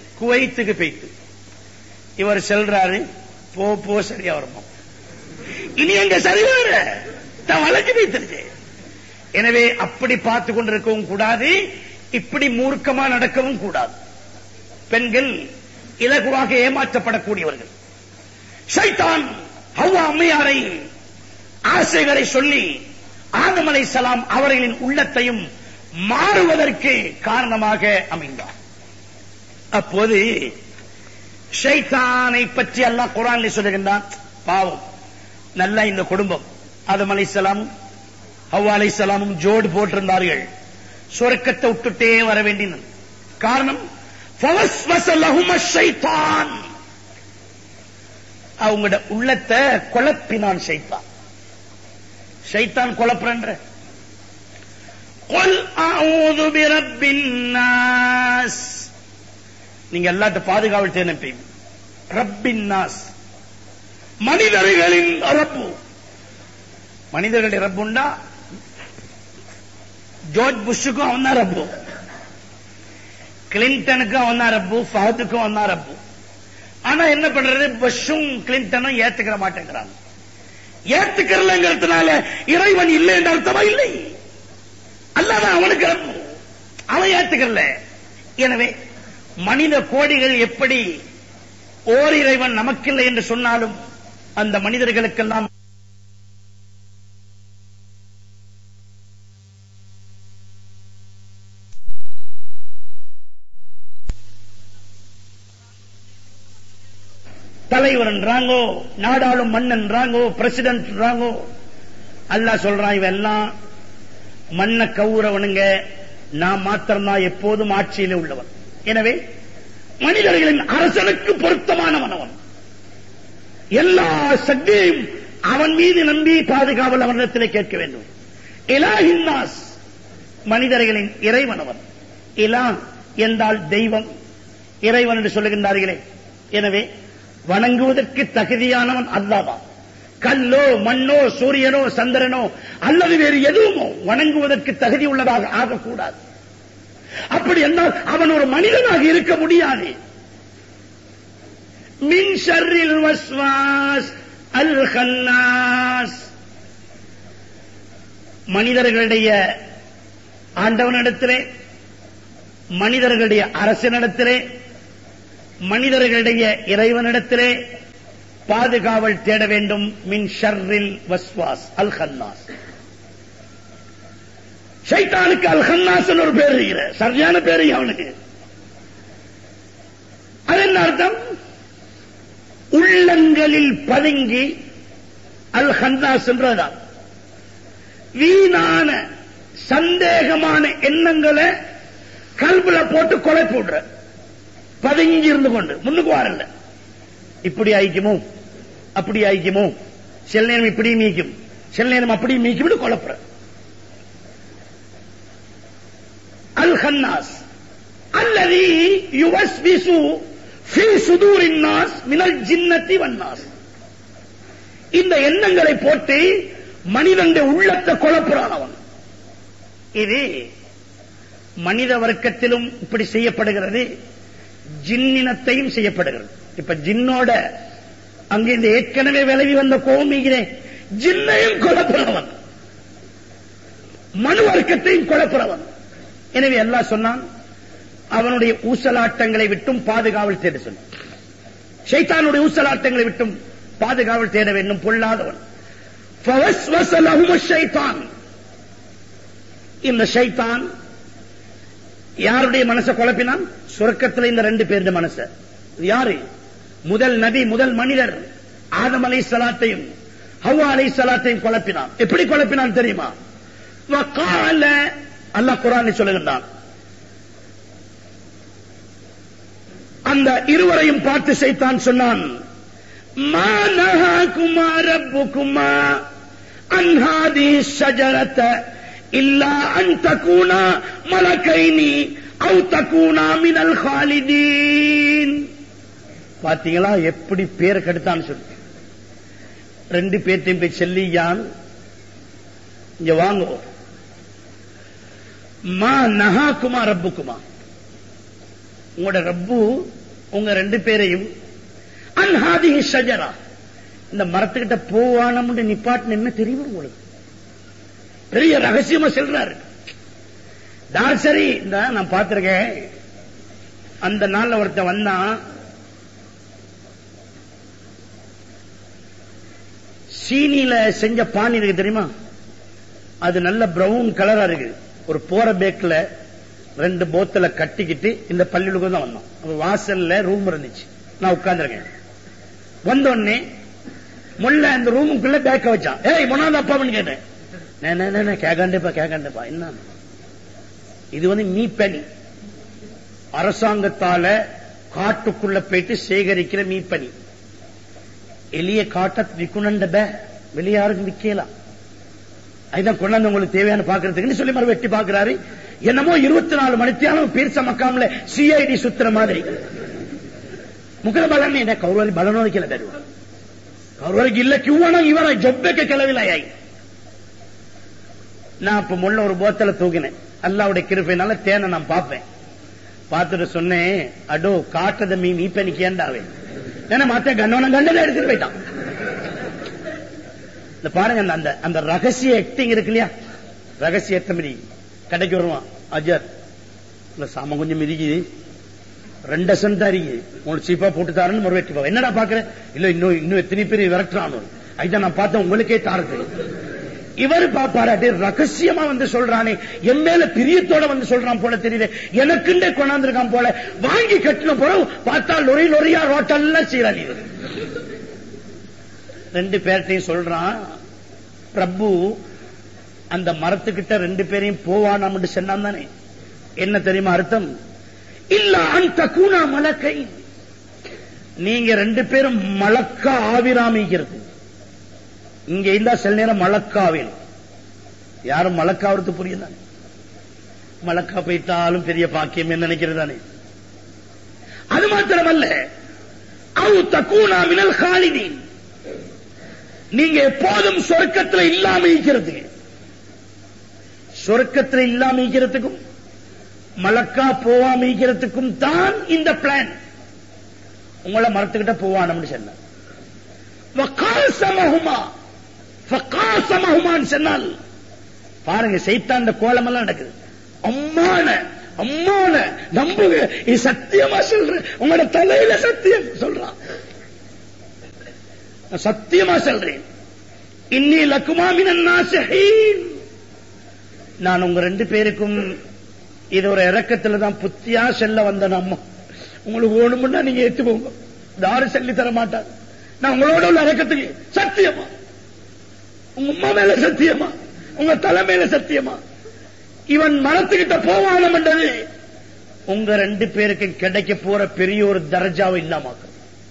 குவைத்துக்கு போய்த்து இவர் செல்றாரு. போ சரியா வருமா? இனி எங்க சரி வேற வளைஞ்சு வைத்திருக்கு. எனவே அப்படி பார்த்து கொண்டிருக்கவும் கூடாது, இப்படி மூர்க்கமா நடக்கவும் கூடாது. பெண்கள் இலகுவாக ஏமாற்றப்படக்கூடியவர்கள். ஷைத்தான் ஹவ்வா அம்மையாரை ஆசைகளை சொல்லி ஆதம் அலைஹிஸ்ஸலாம் அவர்களின் உள்ளத்தையும் மாறுவதற்கு காரணமாக அமைந்தார். அப்போது ஷைத்தானை பற்றி அல்லாஹ் குர்ஆனில் சொல்லுகின்றான். பாவம், நல்ல இந்த குடும்பம் ஆதம் அலைஹிஸ்ஸலாமும் ஹவ்வா அலைஹிஸ்ஸலாமும் ஜோடு போட்டிருந்தார்கள். சொர்க்கத்தை விட்டுட்டே வர வேண்டியது. காரணம் ஃபவஸ்வஸ லஹும ஷைத்தான், அவங்களோட உள்ளத்தை குழப்பினான் ஷைத்தான். ஷைத்தான் குழப்பற குல் அஊது பிரப்பின் நாஸ், நீங்க எல்லாத்த பாதுகாவல் தேர்ந்தெடுப்பீங்க. ரப்பின் நாஸ், மனிதர்களின் ரப்பு. மனிதர்களுடைய ரப்புண்டா ஜார்ஜ் புஷ்ஷுக்கும் அவன் தான் ரப்பு, கிளின்டனுக்கும் அவன் தான் ரப்பு, ஃபஹதுக்கும் அவன் தான் ரப்பு. ஆனா என்ன பண்றது, புஷ்ஷும் கிளின்டனும் ஏத்துக்கிற மாட்டேங்கிறாங்க. ஏத்துக்கிறதுனால இறைவன் இல்லை என்ற அர்த்தமா இல்லை, அல்லாதான் அவனுக்கு ரப்பு, அவன் ஏத்துக்கல. எனவே மனித கோடிகள் எப்படி ஓர் இறைவன் நமக்கில்லை என்று சொன்னாலும் அந்த மனிதர்களுக்கெல்லாம் தலைவர் என்றாங்கோ, நாடாளும் மன்னன் என்றாங்கோ, பிரசிடென்ட் என்றாங்கோ. அல்லாஹ் சொல்றான் இவெல்லாம் மண்ண கவுறவனுங்க, நான் மாத்திரம்தான் எப்போதும் ஆட்சியிலே உள்ளவன். எனவே மனிதர்களின் அரசனுக்கு பொருத்தமானவன் அவன். எல்லா சக்தியையும் அவன் மீது நம்பி பாதுகாவல் அவனிடத்திலே கேட்க வேண்டும். இலாஹின் நாஸ், மனிதர்களின் இறைவன் அவன். இலா என்றால் தெய்வம், இறைவன் என்று சொல்லுகின்றார்களே. எனவே வணங்குவதற்கு தகுதியானவன் அல்லாஹ். கல்லோ மண்ணோ சூரியனோ சந்திரனோ அல்லது வேறு எதுவுமோ வணங்குவதற்கு தகுதி உள்ளதாக ஆகக்கூடாது. அப்படி என்றால் அவன் ஒரு மனிதனாக இருக்க முடியாது. மின் ஷர்ரில் வஸ்வாஸ் அல் கன்னாஸ், மனிதர்களுடைய ஆண்டவனிடத்திலே, மனிதர்களுடைய அரசனிடத்திலே, மனிதர்களுடைய இறைவனிடத்திலே பாதுகாவல் தேட வேண்டும். மின் ஷர்ரில் வஸ்வாஸ் அல் கன்னாஸ். ஷைத்தானுக்கு அல் கன்னாஸ் ஒரு பேர் இருக்கிற, சரியான பேரு அவனுக்கு. அது என்ன அர்த்தம்? உள்ளங்களில் பதுங்கி அல் கன்னாஸ் என்றதான் வீணான சந்தேகமான எண்ணங்களை கல்புல போட்டு கொலை போடுற, பதுங்கி இருந்து கொண்டு முன்னுக்கு வரல. இப்படி ஆயிக்குமோ அப்படி ஆயிக்குமோ, சில நேரம் இப்படி மீக்கும், சில நேரம் அப்படி மீக்கும் குழப்புற. அல் கன்னாஸ் அல்லதி யுவஸ்விசு ஃபீ சுதூரின் நாஸ் மினல் ஜின்னத்தி வன்னாஸ். இந்த எண்ணங்களை போட்டு மனிதனுடைய உள்ளத்தை குழப்புறான் அவன். இது மனித வர்க்கத்திலும் இப்படி செய்யப்படுகிறது, ஜின்னினத்தையும் செய்யப்படுகிறது. இப்ப ஜின்னோட அங்கே இந்த ஏற்கனவே விலகி வந்த கோமிகிறேன், ஜின்னையும் குழப்புறவன், மனு வர்க்கத்தையும் குழப்புறவன். எனவே அல்லாஹ் சொன்னான் அவனுடைய ஊசலாட்டங்களை விட்டும் பாதுகாவல் தேட சொன்னான். ஷைத்தானுடைய ஊசலாட்டங்களை விட்டும் பாதுகாவல் தேட வேண்டும், பொல்லாதவன். ஃபவஸ்வஸ லஹுமு ஷைத்தான், இந்த ஷைத்தான் யாருடைய மனசை குழப்பினான்? சொர்க்கத்தில் இந்த ரெண்டு பேருடைய மனசை. யாரு? முதல் நபி, முதல் மனிதர் ஆதம் அலைஹிஸ்ஸலாத்தையும் ஹவ்வா அலைஹிஸ்ஸலாத்தையும் குழப்பினான். எப்படி குழப்பினான் தெரியுமா? வகால, அல்லாஹ் குர்ஆனில் சொல்லுகின்றான், அந்த இருவரையும் பார்த்து ஷைத்தான் சொன்னான், மா நஹாகுமா ரப்புகுமா அன் ஹாதிஹி ஷஜரத இல்லா அன் தகூனா மலகைனி அவு தகூனா மினல் காலிதீன். பாத்தீங்களா எப்படி பேரை கெடுத்தான்னு சொல்லு. ரெண்டு பேர்த்தையும் போய் செல்லியான், இங்க வாங்க, மா நஹாகுமா ரப்புகுமா, உங்களோட ரப்பு உங்க ரெண்டு பேரையும் அன் ஹாதிஹி ஷஜரா, இந்த மரத்துக்கிட்ட போவானம்னு நிப்பாட்டு என்ன தெரியும் உங்களுக்கு? பெரிய ரகசியமா சொல்றாரு. தாசரி நான் பார்த்திருக்கேன். அந்த நாள்ல ஒருத்தன் வந்தான், சீனியில செஞ்ச பானி இருக்கு தெரியுமா, அது நல்ல பிரவுன் கலரா இருக்கு. ஒரு போற பேக்ல 2 போத்தல கட்டிக்கிட்டு இந்த பள்ளிகளுக்கு தான் வந்தோம். வாசல்ல ரூம் இருந்துச்சு, நான் உட்கார்ந்துருக்கேன். வந்தோடனே முள்ள அந்த ரூமுக்குள்ள பேக்க வச்சான். ஏய் முன்னாள் அப்பான்னு கேட்டேன். கேட்காண்டேப்பா என்ன இது மீப்பனி, அரசாங்கத்தால காட்டுக்குள்ள போயிட்டு சேகரிக்கிற மீப்பனி. எளிய காட்ட விக்குணண்ட வெளியாருக்கு விக்கலாம். அதுதான் கொண்டாந்து உங்களுக்கு தேவையான பாக்குறதுக்கு சொல்லி மறு வெட்டி பாக்குறாரு. என்னமோ 24 மணித்தியாலும் பீர்ச மக்காமல சிஐடி சுத்துற மாதிரி முகல பலன் என்ன கௌரவரி பலனோட தருவார். கௌரவரிக்கு இல்ல கியூவானா இவரை ஜொப்பேக்க கிளவிலாய். நான் இப்ப முள்ள ஒரு போத்தல தூக்கினேன். அல்லாவுடைய கிருபையினால தேனை நான் பார்ப்பேன். பார்த்துட்டு சொன்னேன், அடோ காட்டுறத மீப்பனிக்கு ஏண்டாவே என்ன மாத்த கண்ணவன கண்டதை எடுத்துட்டு போயிட்டான். இந்த பாருங்க, அந்த அந்த ரகசிய ஆக்டிங் இருக்கு இல்லையா, ரகசிய எத்தமதி கடைக்கு வருவான். அஜர் இந்த சாம கொஞ்சம் மிதிக்குது, 2 சென்ட் தான் இருக்குது, உங்களுக்கு சீப்பா போட்டு தாரன்னு ஒரு வெட்டி போவேன். என்னடா பாக்குறேன், இல்ல இன்னும் எத்தனை பேர் விரட்டுறான். அதுதான் நான் பார்த்தேன், உங்களுக்கே தாரது. இவர் பாப்பாராட்டி ரகசியமா வந்து சொல்றானே, என் மேல பிரியத்தோட வந்து சொல்றான் போல தெரியுது, எனக்குண்டே கொண்டாந்துருக்கான் போல. வாங்கி கட்டின போல பார்த்தா லொரி லொரியா ரோட்டெல்லாம் சீராளி. 2 பேர்ட்டையும் சொல்றான், பிரபு அந்த மரத்துக்கிட்ட 2 பேரையும் போவானாம் சொன்னான் தானே. என்ன தெரியுமா அர்த்தம்? இல்ல அந்த கூனா மலக்கை, நீங்க 2 பேரும் மலக்கா ஆவிராமிக்கிறது. இங்க இருந்தா சில நேரம் மலக்காவில் யாரும் மலக்காவது புரியுதா? மலக்கா போயிட்டாலும் பெரிய பாக்கியம் என்ன நினைக்கிறதானே. அது மாத்திரமல்ல, அவு தக்கூனா மினல் காலிதீன், நீங்க எப்போதும் சொர்க்கத்தில் இல்லாம இருக்கிறதுக்கு, சொர்க்கத்தில் இல்லாம இருக்கிறதுக்கும் மலக்கா போவாம இருக்கிறதுக்கும் தான் இந்த பிளான். உங்களை மரத்துக்கிட்ட போவானு சொன்ன சொன்னால் பாருங்க, சைத்தான் இந்த கோலம் எல்லாம் நடக்குது. அம்மான அம்மான நம்புங்க, இது சத்தியமா சொல்றேன், உங்களோட தலையில சத்தியம் சொல்றான், சத்தியமா சொல்றேன். இன்னி லக்குமா மினன் நாஸிஹீன், நான் உங்க 2 பேருக்கும் இது ஒரு இறக்கத்துல தான் புத்தியா செல்ல வந்த. அம்மா உங்களுக்கு ஓணுமுன்னா நீங்க ஏத்துக்கோங்க, யாரும் சொல்லி தர மாட்டாங்க. நான் உங்களோட உள்ள இறக்கத்துக்கு சத்தியமா, உங்க அம்மா மேல சத்தியமா, உங்க தலை மேல சத்தியமா, இவன் மரத்துக்கிட்ட போவானம் என்றது உங்க 2 பேருக்கு கிடைக்க போற பெரிய ஒரு தர்ஜாவை இல்லாம.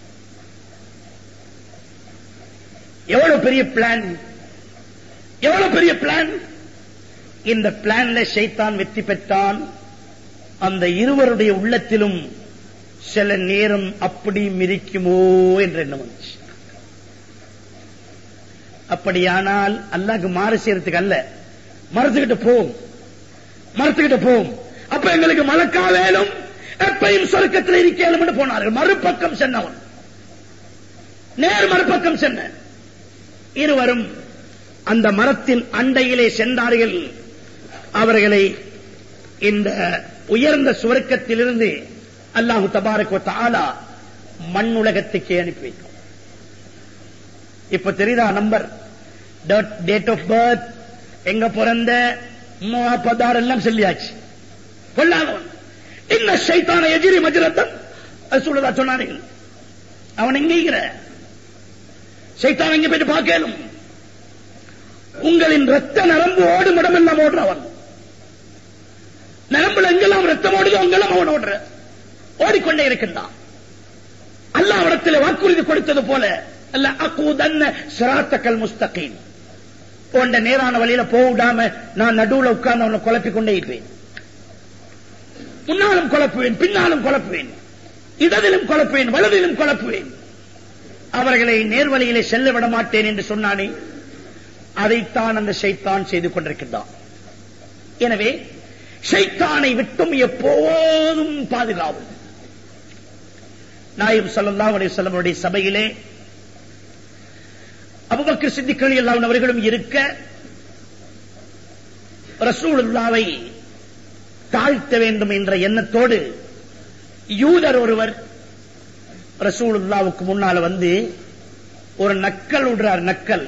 எவ்வளவு பெரிய பிளான், எவ்வளவு பெரிய பிளான். இந்த பிளான்ல ஷைத்தான் வெற்றி பெற்றான். அந்த இருவருடைய உள்ளத்திலும் சில நேரம் அப்படி மிரிக்குமோ என்ற எண்ணம் வந்துச்சு. அப்படியானால் அல்லாஹ்க்கு மாறு செய்யறதுக்கு அல்ல, மரத்துக்கிட்ட போவோம், மரத்துக்கிட்ட போவோம். அப்ப எங்களுக்கு மலக்கா வேலும், எப்பையும் சொர்க்கத்தில் இருக்கேன் போனார்கள். மறுபக்கம் சென்னவன் நேர் மறுபக்கம் சென்ன இருவரும் அந்த மரத்தின் அண்டையிலே சென்றார்கள். அவர்களை இந்த உயர்ந்த சுவர்க்கத்திலிருந்து அல்லாஹு தபாரக் வ தஆலா மண்ணுலகத்துக்கு அனுப்பி வைக்கும். இப்ப தெரியுதா நம்பர், டேட் ஆஃப் பர்த், எங்க பிறந்த, பதார் எல்லாம் சொல்லியாச்சு. கொள்ளாதவன் இன்ன ஷைத்தான எஜிரி மஜ்ரத்தன், அது சொல்லுதா சொன்னார்கள். அவன் எங்கிற ஷைத்தான் எங்க போயிட்டு பார்க்கலும். உங்களின் ரத்த நரம்பு ஓடும் இடமெல்லாம் ஓடுறவன், நரம்புல எங்கெல்லாம் ரத்தம் ஓடுதோ அங்கெல்லாம் அவன் ஓடுற ஓடிக்கொண்டே இருக்கின்றான். அல்லாஹ் இடத்தில் வாக்குறுதி கொடுத்தது போல, அல்ல அகூதன்ன சிராத்தக்கல் முஸ்தகீம், போன்ற நேரான வழியில போடாம நான் நடுவுல உட்கார்ந்து அவனை குழப்பிக் கொண்டே இருப்பேன். முன்னாலும் குழப்புவேன், பின்னாலும் குழப்புவேன், இடதிலும் குழப்புவேன், வலதிலும் குழப்புவேன். அவர்களை நேர்வழியிலே செல்ல விட மாட்டேன் என்று சொன்னானே, அதைத்தான் அந்த ஷைத்தான் செய்து கொண்டிருக்கின்றான். எனவே ஷைத்தானை விட்டும் எப்போதும் பாதுகாவும். நாயகம் ஸல்லல்லாஹு அலைஹி வஸல்லம் சபையிலே அபூபக்கர் சித்திக் ரலியல்லாஹு அன்ஹு அவர்களும் இருக்க ரசூலுல்லாஹ்வை தாழ்த்த வேண்டும் என்ற எண்ணத்தோடு யூதர் ஒருவர் ரசூலுல்லாஹ்வுக்கு முன்னால வந்து ஒரு நக்கல் விடுறார். நக்கல்,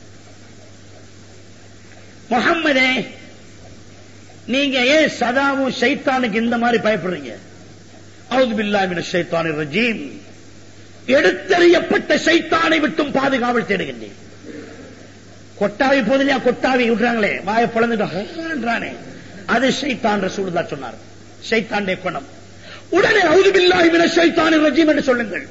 முஹம்மதே, நீங்க ஏன் சதாவும் ஷைத்தானுக்கு இந்த மாதிரி பயப்படுறீங்க? அஊது பில்லாஹி மினஷ் ஷைத்தானிர் ரஜீம், எடுத்தறியப்பட்ட ஷைத்தானை விட்டும் பாதுகாவல் தேடுகின்றேன். கொட்டாவி போதிலையா கொட்டாவி விடுறாங்களே, வாயை பொளந்துட்டானே, அது ஷைத்தான். ரசூலுல்லாஹ் சொன்னார், ஷைத்தானுடைய குணம். உடனே அஊது பில்லாஹி மினஷ் ஷைத்தானிர் ரஜீம் என்று சொல்லுங்கள்.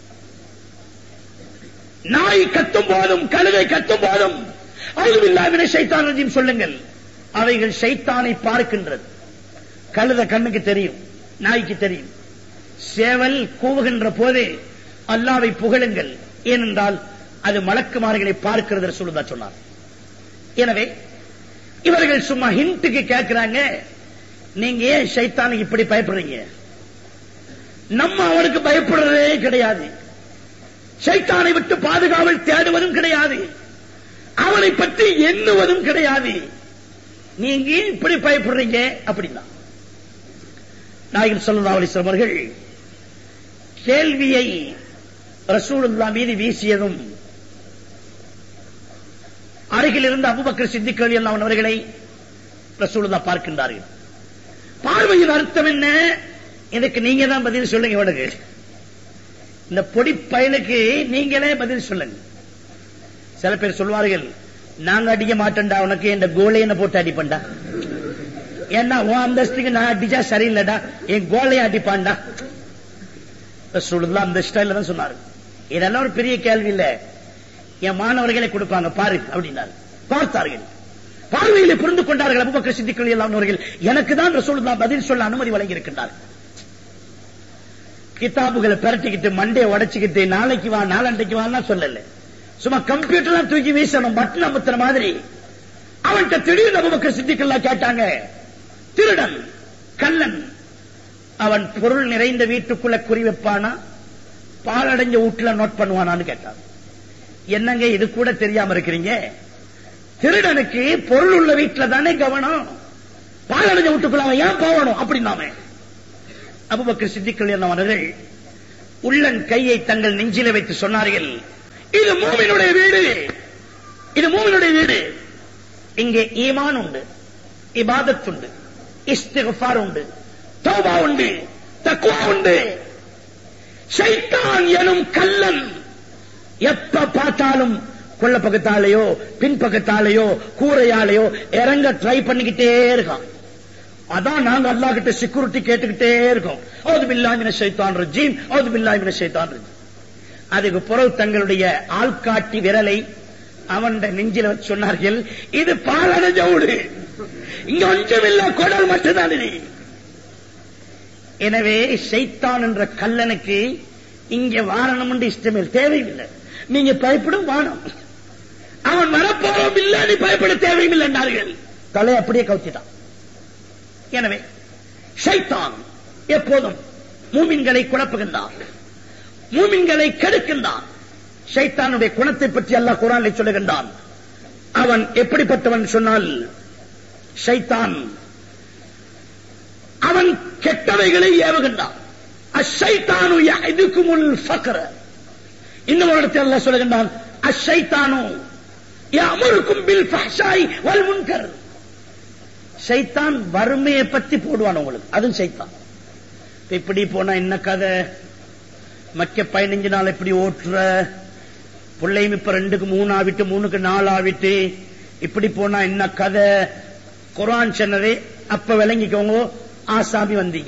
நாய் கத்தும் போதும் கழுதை கத்தும் போதும் அஊது பில்லாஹி மினஷ் ஷைத்தானிர் ரஜீம் சொல்லுங்கள். அவைகள் ஷைத்தானை பார்க்கின்றது. கழுதை கண்ணுக்கு தெரியும், நாய்க்கு தெரியும். சேவல் கூவுகின்ற போதே அல்லாஹ்வை புகழுங்கள், ஏனென்றால் அது மலக்குமார்களை பார்க்கிறது ரசூலுல்லாஹ் சொன்னார். எனவே இவர்கள் சும்மா ஹிண்ட்டுக்கு கேட்கிறாங்க, நீங்க ஏன் ஷைத்தானுக்கு இப்படி பயப்படுறீங்க? நம்ம அவனுக்கு பயப்படுறதே கிடையாது, ஷைத்தானை விட்டு பாதுகாவல் தேடுவதும் கிடையாது, அவனை பற்றி எண்ணுவதும் கிடையாது, நீங்க இப்படி பயப்படுறீங்க அப்படின்னா. நாயகம் ஸல்லல்லாஹு அலைஹி வஸல்லம் அவர்கள் கேள்வியை ரசூலுல்லாஹ் மீது வீசியதும் அருகில் இருந்த அபூபக்கர் சித்திக் ரலியல்லாஹு அன்ஹு அவர்களை ரசூலுல்லாஹ் பார்க்கின்றார்கள். பார்வையின் அர்த்தம் என்ன? இதுக்கு நீங்க தான் பதில் சொல்லுங்க. இவனுக்கு இந்த பொடி பயலுக்கு நீங்களே பதில் சொல்லுங்க. சில பேர் சொல்வார்கள், நாங்க அடிக்க மாட்டேன்டா, உனக்கு இந்த கோலையனை போட்டு அடிப்பண்டா, ஏன்னா உன் அந்தஸ்துக்கு நான் அடிச்சா சரியில்லடா, என் கோலையை அடிப்பான்டா. ரசூலுல்லாஹ் அந்த ஸ்டைல்ல தான் சொன்னாரு. இதெல்லாம் ஒரு பெரிய கேள்வி இல்ல, என் மாணவர்களை கொடுப்பாங்க பாரு அப்படின்னாரு. பார்த்தார்கள், பார்வையிலே புரிந்து கொண்டார்கள் அபூபக்கர் சித்திக் ரலியல்லாஹு அன்ஹு அவர்கள். எனக்கு தான் ரசூலுல்லாஹ் பதில் சொல்ல அனுமதி வழங்கி இருக்கின்றார். கிதாபுகளை பரட்டிக்கிட்டு மண்டையை உடைச்சுக்கிட்டு நாளைக்கு வா நாளண்டைக்கு வான்னா சொல்லல, சும்மா கம்ப்யூட்டர் தூக்கி வீசணும், பட்டன் அமுத்துற மாதிரி. அவன்கிட்ட திடீர்னு அபூபக்கர் சித்திக் ரலியல்லாஹு கேட்டாங்க, திருடன் கள்ளன் அவன் பொருள் நிறைந்த வீட்டுக்குள்ள குறி வைப்பானா, பாலடைஞ்ச வீட்டுல நோட் பண்ணுவானான்னு கேட்டான். என்னங்க இது கூட தெரியாம இருக்கிறீங்க? திருடனுக்கு பொருள் உள்ள வீட்டுல தானே கவனம், பாலடைஞ்ச வீட்டுக்குள்ள அவன் ஏன் போகணும் அப்படின்னாமே. அபூபக்கர் சித்திக் ரலியல்லாஹு அன்ஹு அவர்கள் உள்ளன் கையை தங்கள் நெஞ்சில வைத்து சொன்னார்கள், இது மூமினுடைய வீடு, இது மூமினுடைய வீடு. இங்கே ஈமான் உண்டு, இபாதத் உண்டு, இஸ்திக்ஃபார் உண்டு, தௌபா உண்டு, தக்வா உண்டு. ஷைத்தான் எனும் கள்ளன் எப்ப பார்த்தாலும் கொள்ள பக்கத்தாலேயோ பின்பக்கத்தாலேயோ கூரையாலேயோ இறங்க ட்ரை பண்ணிக்கிட்டே இருக்கான். அதான் நாங்க அல்லாஹ் கிட்ட செக்யூரிட்டி கேட்டுக்கிட்டே இருக்கோம். அவுது பில்லாஹி மினஷ் ஷைத்தானிர் ரஜீம், அவுது பில்லாஹி மினஷ் ஷைத்தானிர் ரஜீம். அதுக்கு பிறகு தங்களுடைய ஆள்காட்டி விரலை அவன் நெஞ்சில வச்சு சொன்னார்கள், இது பாலடைஞ்ச வீடு, இங்க ஒன்றுமில்ல, குடல் மட்டும்தான். எனவே ஷைத்தான் என்ற கல்லனுக்கு இங்க வாரணம் என்று இஷ்டமே தேவையில்லை, நீங்க பயப்படும் வானம், அவன் வரப்போறோம் இல்ல, நீ பயப்பட தேவையில்லை என்றார்கள். தலை அப்படியே கவுத்திட்டான். எனவே ஷைத்தான் எப்போதும் மூமின்களை குழப்புகின்றான், மூமின்களை கெடுக்கின்றான். ஷைத்தானுடைய குணத்தை பற்றி அல்லாஹ் குர்ஆனில் சொல்லுகின்றான். அவன் எப்படிப்பட்டவன் சொன்னால், ஷைத்தான் அவன் கெட்டவைகளை ஏவுகின்றான். அஷைத்தானு யஅதுகுமுல் ஃபக்ர. இன்னும் ஒரு இடத்தில் அல்லாஹ் சொல்லுகின்றான், அஷைத்தானு யஅமுருக்கும் பில் ஃபஹ்ஷாய் வல் முன்கர். ஷைத்தான் வறுமையை பத்தி போடுவான் உங்களுக்கு, அதுவும் ஷைத்தான். இப்படி போனா என்ன கதை, மக்க 15 நாள் இப்படி ஓட்டுற பிள்ளையும் இப்ப 2க்கு 3 ஆவிட்டு 3க்கு 4 ஆவிட்டு இப்படி போனா என்ன கதை. குர்ஆன் சொன்னதே அப்ப விளங்கிக்கோங்க, ஆசாமி வந்தீங்க,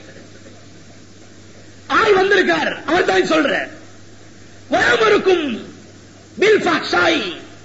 ஆள் வந்திருக்கார், அவர் தான் சொல்ற. வயமருக்கும் பில் ஃபஹ்ஷாய்,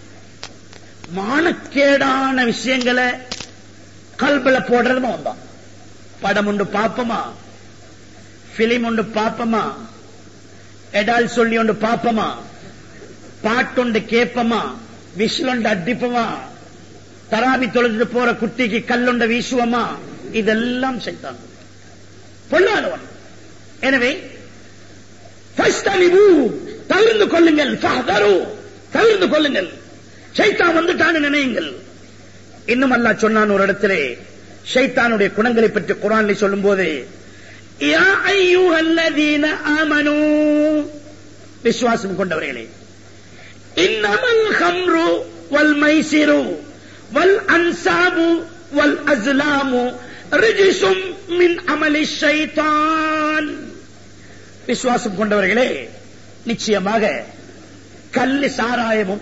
மானக்கேடான விஷயங்களை கல்பல போடுறதுமா வந்தான். படம் உண்டு பாப்பமா, பிலிம் உண்டு பாப்பமா, எடால் சொல்லி ஒன்று பாப்பமா, பாட்டுண்டு கேப்பமா, விசிலுண்டு அடிப்பமா, தராபி தொழுது போற குட்டிக்கு கல்லுண்ட வீசுவமா, இதெல்லாம் ஷைத்தான் பொல்லாதவன். எனவே தவிர்ந்து கொள்ளுங்கள், தவிர்த்து கொள்ளுங்கள். ஷைத்தான் வந்துட்டான்னு நினையுங்கள். இன்னும் அல்லாஹ் சொன்னான் ஒரு இடத்திலே ஷைத்தானுடைய குணங்களை பற்றி குர்ஆனில் சொல்லும்போது, யா அய்யுஹல்லதீன ஆமனூ, விசுவாசம் கொண்டவர்களே, இன்னமல் ஹம்ரு வல் மைசிரு வல் அன்சாபு வல் அஸ்லாமு ரிஜ்சும் மின் அமலி ஷைத்தான். விசுவாசம் கொண்டவர்களே, நிச்சயமாக கல்லு சாராயம்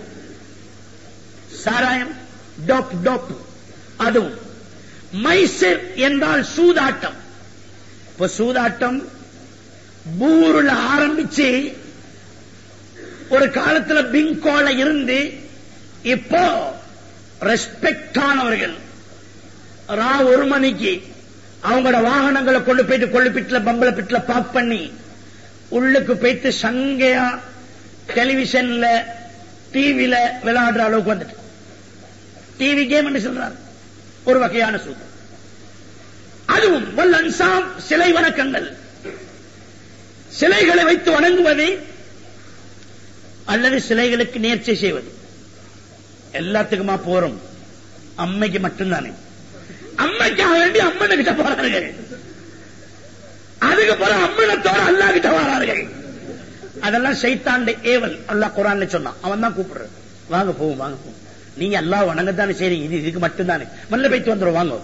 டோப் அதுவும், மைசிர் என்றால் சூதாட்டம். இப்ப சூதாட்டம் பூருல ஆரம்பிச்சு ஒரு காலத்துல பிங்கோல இருந்து இப்போ ரெஸ்பெக்ட் ஆனவர்கள் ஒரு மணிக்கு அவங்களோட வாகனங்களை கொண்டு போயிட்டு கொள்ளுப்பிட்டுல பம்பளப்பிட்டுல பாக் பண்ணி உள்ளுக்கு போயிட்டு சங்கையா டெலிவிஷன்ல டிவில விளையாடுற அளவுக்கு வந்துட்டு டிவி கேம் என்று சொல்றாரு. ஒரு வகையான சூது. அதுவும் வல் அன்சாம், சிலை வணக்கங்கள், சிலைகளை வைத்து வணங்குவது அல்லது சிலைகளுக்கு நேர்ச்சை செய்வது. எல்லாத்துக்குமா போறோம்? அம்மைக்கு மட்டும்தானே. அம்மைக்காக வேண்டி அம்மனை கிட்ட போறார்கள். அதுக்கு பிறகு அம்மனத்தோட அல்லாஹ் கிட்ட வரார்கள். அதெல்லாம் ஷைத்தானுடைய ஏவல். அல்லாஹ் குர்ஆன்ல சொன்னான். அவன் தான் கூப்பிடுறது, வாங்க போவோம், வாங்க போவோம். நீங்க அல்லாஹ் வணங்கத்தானே செய்றீங்க, இது இதுக்கு மட்டும்தானே, மல்ல போயிட்டு வந்துடும், வாங்க.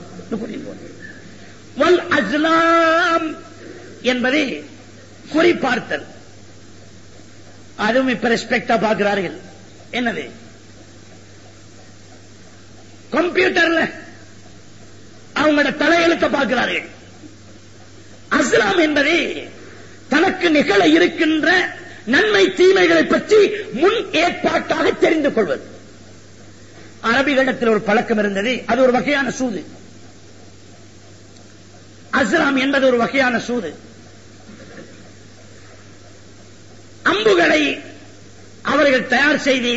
வல் அஸ்லாம் என்பது குறிப்பார்த்தல். அதுவும் இப்ப ரெஸ்பெக்டா பார்க்கிறார்கள். என்னது? கம்ப்யூட்டர்ல அவங்களோட தலையெழுத்த பார்க்கிறார்கள். அஸ்லாம் என்பது தனக்கு நிகழ இருக்கின்ற நன்மை தீமைகளை பற்றி முன் ஏற்பாட்டாக தெரிந்து கொள்வது. அரபிகளிடத்தில் ஒரு பழக்கம் இருந்தது. அது ஒரு வகையான சூது. அஸ்லாம் என்பது ஒரு வகையான சூது. அம்புகளை அவர்கள் தயார் செய்து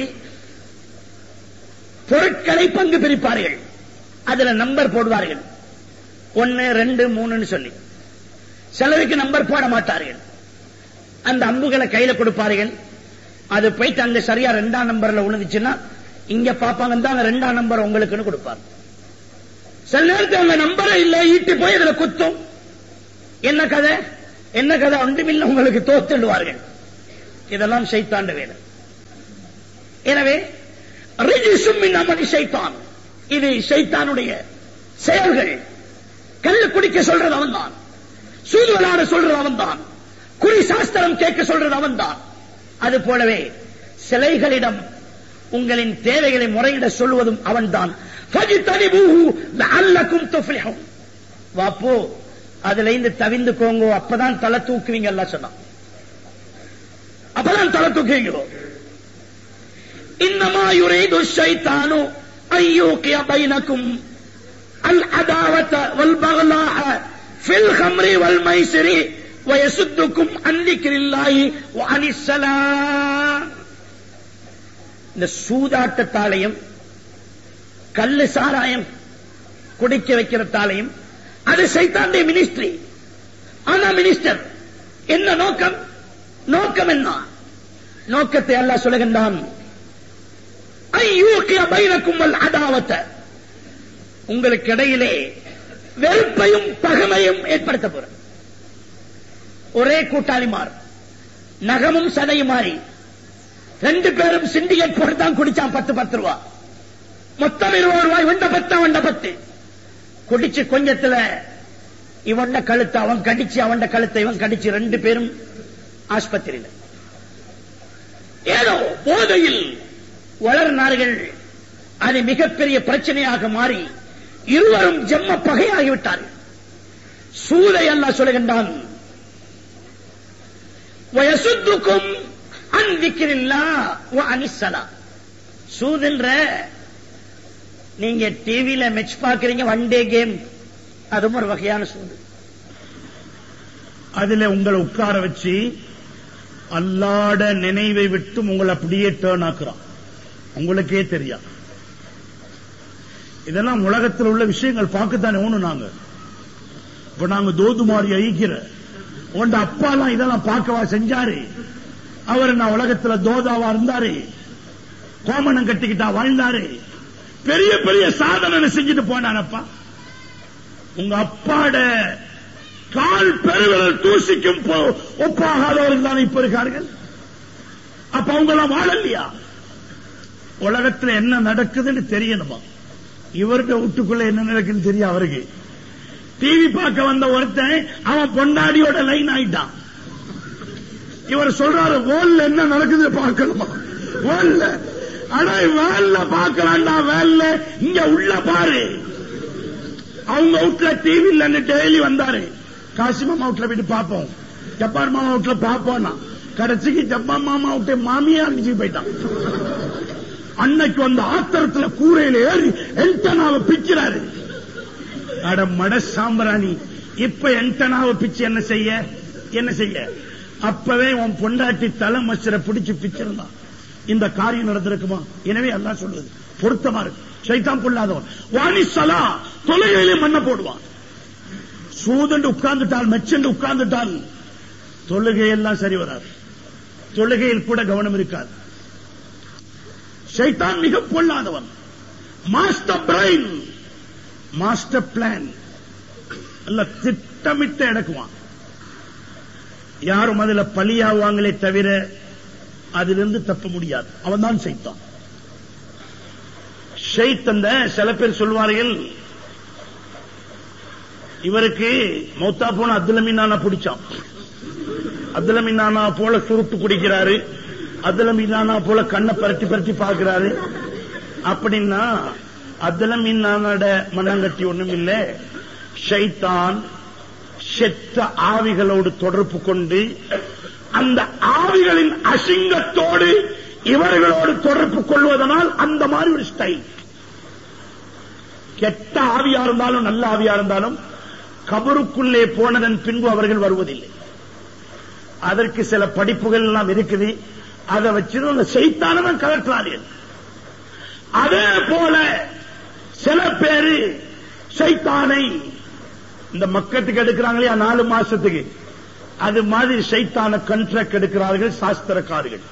பொருட்களை பங்கு பிரிப்பார்கள். அதுல நம்பர் போடுவார்கள், 1 2 3 சொல்லி. சிலருக்கு நம்பர் போட மாட்டார்கள். அந்த அம்புகளை கையில கொடுப்பார்கள். அது போயிட்டு அங்க சரியா 2ஆம் நம்பர்ல விழுந்துச்சுன்னா இங்க பாப்பாங்க, தான் 2ஆம் நம்பர் உங்களுக்குன்னு கொடுப்பாங்க. சில நேரத்தில் அந்த நம்பரை இல்ல ஈட்டி போய் இதுல குத்தும். என்ன கதை என்ன கதை ஒன்றுமில்லை, உங்களுக்கு தோத்துடுவார்கள். இதெல்லாம் ஷைத்தாண்ட வேலை. எனவே ரிஜ்சும் மின் அமலி ஷைத்தான், இது ஷைத்தானுடைய செயல்கள். கல்லு குடிக்க சொல்றது அவன் தான், சூது விளையாட சொல்றது அவன் தான், குறி சாஸ்திரம் கேட்க சொல்றது அவன் தான். அது போலவே சிலைகளிடம் உங்களின் தேவைகளை முறையிட சொல்வதும் அவன் தான். வாப்போ அதுல இருந்து தவிந்துக்கோங்க, அப்பதான் தலை தூக்குவீங்க. எல்லாம் சொன்னான், அப்பதான் தலை தூக்குவீங்க. இன்னமா யுரீது ஷைத்தானு அய்யூகிய பைனக்கும் அல் அதாவத வல் பக்லாஅ ஃபில் ஹம்ரி வல் மைசிரி வயசுத்துக்கும் அன் திக்ரில்லாஹி வ அனிஸ் ஸலாம். இந்த சூதாட்டத்தாலையும் கல்லு சாராயம் குடிக்க வைக்கிறதாலையும் அது சைத்தானுடைய மினிஸ்ட்ரி. ஆனா மினிஸ்டர் என்ன நோக்கம்? நோக்கம் என்ன? நோக்கத்தை அல்லாஹ் சொல்லுகின்றான், ஐயூகிய பைனக்கும் வல் அதாவத, உங்களுக்கு இடையிலே வெறுப்பையும் பகைமையும் ஏற்படுத்த போற. ஒரே கூட்டாளிமார், நகமும் சதையும் மாறி 2 பேரும் சிண்டிகேட் போட்டு தான் குடிச்சான். 10 ரூபா, மொத்தம் 20 ரூபாய். வண்ட 10 குடிச்சு கொஞ்சத்துல இவண்ட கழுத்தை அவன் கடிச்சு, அவன் கழுத்தை இவன் கடிச்சு, 2 பேரும் ஆஸ்பத்திரியில். ஏதோ போதையில் வளர்னார்கள். அது மிகப்பெரிய பிரச்சனையாக மாறி இருவரும் ஜென்ம பகையாகிவிட்டார்கள். சூதை அல்லாஹ் சொல்லுகின்றான், வயசுத்துக்கும் அன் திக்ரில்லாஹ் வ அனிஸ் ஸலாம். சூதுன்ற நீங்க டிவில மேட்ச் பாக்குறீங்க, ஒன் டே கேம், அதுவும் ஒரு வகையான சூது. அதுல உங்களை உட்கார வச்சு அல்லாஹ்ட நினைவை விட்டு உங்களை அப்படியே டர்ன் ஆக்குறான், உங்களுக்கே தெரியாது. இதெல்லாம் உலகத்தில் உள்ள விஷயங்கள் பார்க்கத்தானே ஒண்ணு. நாங்க இப்ப நாங்க தோதுமாரி ஐக்கிற உண்ட அப்பாலாம் இதெல்லாம் பார்க்கவா செஞ்சாரு? அவர் நான் உலகத்துல தோதாவா இருந்தாரு. கோமணம் கட்டிக்கிட்டா வாழ்ந்தாரு, பெரிய பெரிய சாதனை செஞ்சுட்டு போனானப்பா. உங்க அப்பாட கால் பெருவிரல் தூசிக்கும் ஒப்பாகாதவர்கள் தானே இப்ப இருக்கார்கள். அப்ப அவங்க எல்லாம் வாழலையா? உலகத்துல என்ன நடக்குதுன்னு தெரியணுமா? இவருடைய வீட்டுக்குள்ள என்ன நடக்குன்னு தெரியும் அவருக்கு. டிவி பார்க்க வந்த ஒருத்தன் அவன் பொண்டாடியோட லைன் ஆயிட்டான். இவர் சொல்றாரு வேல்ல என்ன நடக்குது பார்க்கணுமா? வேல்ல ஆனா வேல்ல பார்க்கலாம்டா, வேல்ல இங்க உள்ள பாரு. அவங்க வீட்டுல டிவி இல்லன்னு டெய்லி வந்தாரு. காசிமாமா வீட்டுல போயிட்டு பார்ப்போம், ஜப்பான் மாமா வீட்டுல பார்ப்போம்னா கடைசிக்கு ஜப்பான் மாமா விட்டு மாமியா அடிச்சு போயிட்டான். அன்னைக்கு வந்த ஆத்திரத்துல கூரையில ஏறி என்டனாவை பிக்கிறாரு. அட மட சாம்பிராணி, இப்ப என்டனாவை பிச்சு என்ன செய்ய? அப்பவே உன் பொண்டாட்டி தலை மச்சரை பிடிச்சு பிச்சிருந்தான், இந்த காரியம் நடந்திருக்குமா? எனவே அல்லாஹ் சொல்லுது பொருத்தமா இருக்கு. ஷைத்தான் கொள்ளாதவன் வாணிசலா தொழுகையிலே மண்ண போடுவான். சூதண்டு உட்கார்ந்துட்டால், மெச்சண்டு உட்கார்ந்துட்டால் தொழுகையெல்லாம் சரி வராது. தொழுகையில் கூட கவனம் இருக்காது. ஷைத்தான் மிக பொல்லாதவன். மாஸ்டர் பிரைன், மாஸ்டர் பிளான் அல்ல, திட்டமிட்டு எடுக்குவான். யாரும் அதுல பலியாவாங்களே தவிர அதிலிருந்து தப்ப முடியாது. அவன் தான் ஷைத்தான். ஷைத்தந்த சில பேர் சொல்வார்கள், இவருக்கு மௌத்தா போன அப்துல் மீனானா பிடிச்சான். அப்துல் மீனானா போல சுருட்டு குடிக்கிறாரு, அப்துல் மீனானா போல கண்ணை பரட்டி பரட்டி பார்க்கிறாரு. அப்படின்னா அப்துல் மீனானோட மண்ணங்கட்டி ஒண்ணும் இல்லை. ஷைத்தான் செத்த ஆவிகளோடு தொடர்பு கொண்டு அந்த ஆவிகளின் அசிங்கத்தோடு இவர்களோடு தொடர்பு கொள்வதனால் அந்த மாதிரி ஒரு ஸ்டைல். கெட்ட ஆவியா இருந்தாலும் நல்ல ஆவியா இருந்தாலும் கபருக்குள்ளே போனதன் பின்பு அவர்கள் வருவதில்லை. அதற்கு சில படிப்புகள் எல்லாம் இருக்குது. அதை வச்சு அந்த ஷைத்தானவன் கலற்றார்கள். அதே போல சில பேரு ஷைத்தானை இந்த மக்கத்துக்கு எடுக்கிறாங்களே 4 மாசத்துக்கு, அது மாதிரி ஷைத்தான கண்ட்ராக்ட் எடுக்கிறார்கள் சாஸ்திரக்காரர்கள்.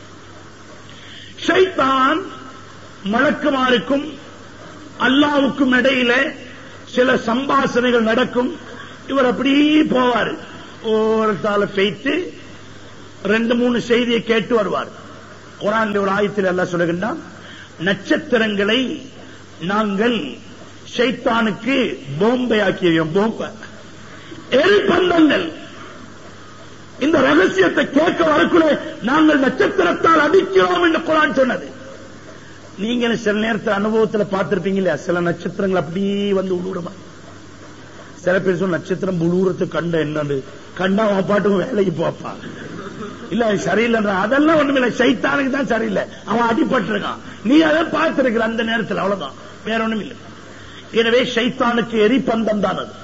ஷைத்தான் மலக்குமாருக்கும் அல்லாவுக்கும் இடையில சில சம்பாஷணைகள் நடக்கும். இவர் அப்படி போவார், ஓரத்தால பெய்த்து 2-3 செய்தியை கேட்டு வருவார். குர்ஆன்ல ஒரு ஆயத்தில் அல்லாஹ் சொல்லுகின்றான், நட்சத்திரங்களை நாங்கள் ஷைத்தானுக்கு போம்பை ஆக்கியோம். போம்பை எரிபந்தங்கள். இந்த ரகசியத்தை கேட்க வரக்குள்ளே நாங்கள் நட்சத்திரத்தால் அடிக்கிறோம் என்று குர்ஆன் சொன்னது. நீங்க சில நேரத்தில் அனுபவத்தில் பார்த்திருப்பீங்க இல்லையா? சில நட்சத்திரங்கள் அப்படியே வந்து உழுவுறமா. சில பேர் சொல்ல நட்சத்திரம் உழுவுறதுக்கு கண்ட என்னன்னு கண்டா அவன் பாட்டுக்கும் வேலைக்கு போப்பா, இல்ல சரியில்லை. அதெல்லாம் ஒண்ணுமே இல்லை, ஷைத்தானுக்கு தான் சரியில்லை, அவன் அடிபட்டு இருக்கான். நீ அதை பார்த்திருக்கிற அந்த நேரத்தில், அவ்வளவுதான், வேற ஒண்ணும் இல்லை. எனவே ஷைத்தானுக்கு எரிபந்தம் தான் அது.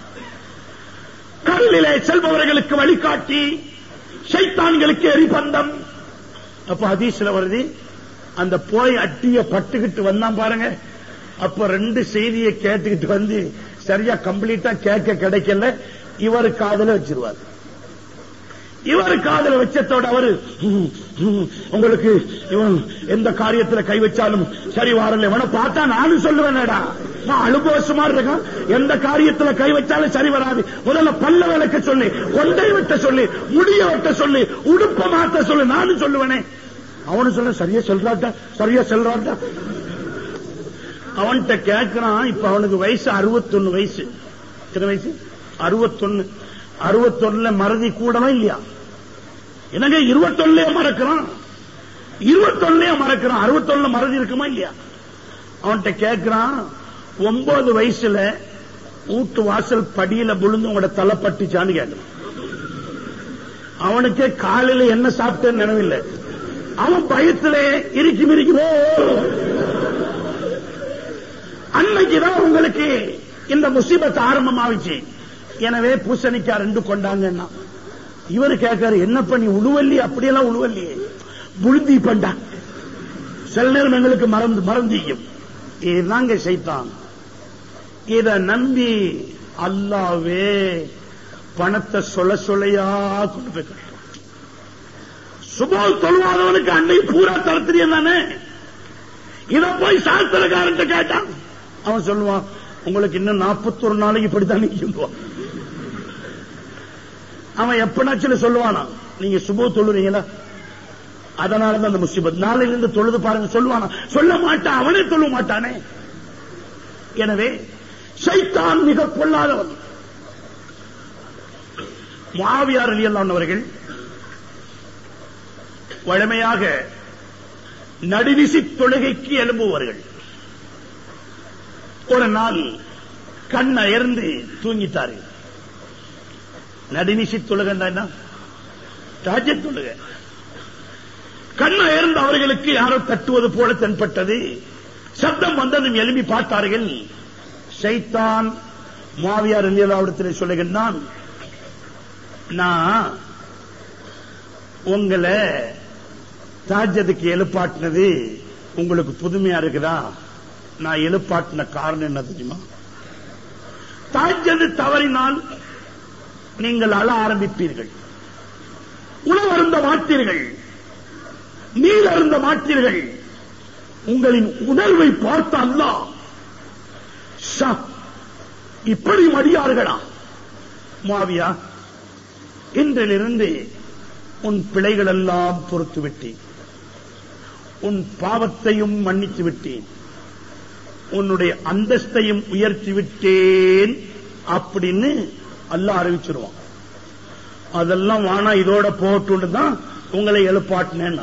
கடலிலே செல்பவர்களுக்கு வழிகாட்டி, ஷைத்தான்களுக்கு எரிபந்தம். அப்ப ஹதீஸ்ல வருது, அந்த போய் அட்டிய பட்டுக்கிட்டு வந்தான் பாருங்க, அப்ப 2 செய்தியை கேட்டுக்கிட்டு வந்து சரியா கம்ப்ளீட்டா கேட்க கிடைக்கல, இவர் காதல வச்சிருவார். இவர் காதல வச்சதோட அவரு உங்களுக்கு இவன் எந்த காரியத்துல கை வச்சாலும் சரி வரல, இவனை பார்த்தா நானும் சொல்லுவேன்டா, நான் அனுபவமா இருக்கான், எந்த காரியத்துல கை வச்சாலும் சரி வராது. முதல்ல பல்ல விளக்க சொல்லி, கொண்டை வெட்ட சொல்லி, முடிய வெட்ட சொல்லி, உடுப்ப மாத்த சொல்லி, நானும் சொல்லுவேனே. அவனு சொல்ல சரியா சொல்றான்டா. அவன்கிட்ட கேட்கிறான். இப்ப அவனுக்கு வயசு 61 வயசு. எத்தனை வயசு? 61. 61 மறதி கூடவா இல்லையா? என்னங்க 21 மறக்கிறான், 21 மறக்கிறான், 61 மறதி இருக்குமா இல்லையா? அவன்கிட்ட கேட்கிறான், 9 வயசுல வீட்டு வாசல் படியில விழுந்து உங்களோட தலை பட்டுச்சான்னு கேட்கிறான். அவனுக்கே காலையில என்ன சாப்பிட்டேன்னு நினைவில்லை. அவன் பயத்துல இறுக்கி மிரிக்கிறோ. அன்னைக்குதான் உங்களுக்கு இந்த முசீபத் ஆரம்பமாவிச்சு. எனவே பூசணிக்கா 2 கொண்டாங்கன்னா இவரு கேட்காரு, என்ன பண்ணி உழுவல்லி? அப்படியெல்லாம் உழுவல்லியே, புழுந்தி பண்டா. சில நேரம் எங்களுக்கு மறந்தியும். இதுதாங்க ஷைத்தான். இத நம்பி அல்லாவே பணத்தை சொல்லையா கொண்டு போய் கட்டும். சுபோல் தொழுவாதவனுக்கு அன்னை பூரா தரத்திரியம் தானே. இத போய் சாஸ்திரக்காரன் கேட்டான், அவன் சொல்லுவான், உங்களுக்கு இன்னும் 41 நாளைக்கு இப்படித்தான் நிற்கும். அவன் எப்பனாச்சும் சொல்லுவானா, நீங்க சுப தொழுறீங்களா, அதனாலதான் அந்த முசீபத், நாளையிலிருந்து தொழுது பாருங்க சொல்லுவானா? சொல்ல மாட்டான், அவனே தொழ மாட்டானே. எனவே ஷைத்தான் மிக பொல்லாதவன். முஆவியா ரலியல்லாஹு அன்ஹு அவர்கள் வழமையாக நடுநிசி தொழுகைக்கு எழும்புவார்கள். ஒரு நாள் கண் அயர்ந்து தூங்கிட்டார்கள். நடுநிசி தொழுகன்னா என்ன? தஹஜ்ஜுத் தொழுகை. கண் அயர்ந்து அவர்களுக்கு யாரோ தட்டுவது போல தென்பட்டது. சப்தம் வந்ததும் எழுப்பி பார்த்தார்கள். ஷைத்தான் முஆவியா ரலியல்லாஹு அன்ஹு சொல்லுகிறான், நான் உங்களை தஹஜ்ஜுதுக்கு எழுப்பாட்டினது உங்களுக்கு புதுமையா இருக்குதா? நான் எழுப்பாட்டின காரணம் என்ன தெரியுமா? தஹஜ்ஜுத் தவறினால் நீங்கள் அழ ஆரம்பிப்பீர்கள், உணவு அருந்த மாட்டீர்கள், நீர் அருந்த மாட்டீர்கள். உங்களின் உணர்வை பார்த்த அல்லாஹ், இப்படி மடியார்களா? முஆவியா, இன்றிலிருந்து உன் பிழைகள் எல்லாம் பொறுத்து விட்டேன், உன் பாவத்தையும் மன்னித்து விட்டேன், உன்னுடைய அந்தஸ்தையும் உயர்த்தி விட்டேன் அப்படின்னு அல்லாஹ் அறிவிச்சிருவான். அதெல்லாம் வானா இதோட போட்டு தான் உங்களை எழுப்பாட்டினேன்.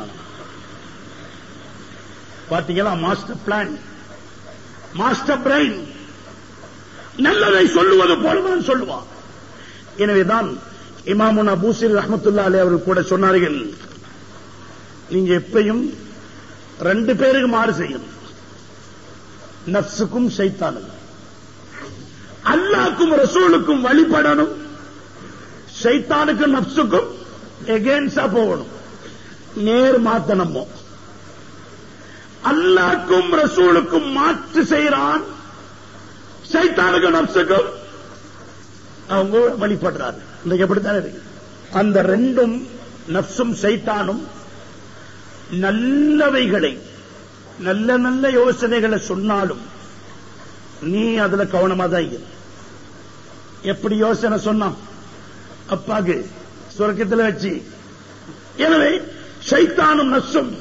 பாத்தீங்களா? Master plan, master brain. நல்லதை சொல்லுவது போலதான் சொல்லுவான். எனவேதான் இமாமுனா பூசிரி ரஹ்மத்துல்லாஹி அலைஹி அவர்கள் கூட சொன்னார்கள், நீங்க எப்பயும் 2 பேருக்கு மாறு செய்யணும், நஃப்ஸுக்கும் ஷைத்தானுக்கும். அல்லாஹ்வுக்கும் ரசூலுக்கும் வழிபடணும், ஷைத்தானுக்கும் நஃப்ஸுக்கும் எகென்ஸ்டா போகணும், நேர் மாத்தணும். அல்லாஹ்வுக்கும் ரசூலுக்கும் மாற்று செய்யறான், ஷைத்தானுக்கும் நஃப்ஸுக்கும் அவங்க வழிபடுறாரு. இன்னைக்கு எப்படித்தான் இருக்கு. அந்த 2ம் நஃப்ஸும் ஷைத்தானும் நல்லவைகளை, நல்ல நல்ல யோசனைகளை சொன்னாலும் நீ அதுல கவனமா தான் இரு. எப்படி யோசனை சொன்னான் அப்பாக்கு சொர்க்கத்தில் வச்சு. எனவே ஷைத்தானும் நஃப்ஸும்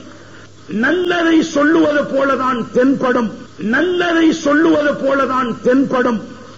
நல்லதை சொல்லுவது போலதான் தென்படும், நல்லதை சொல்லுவது போலதான் தென்படும்.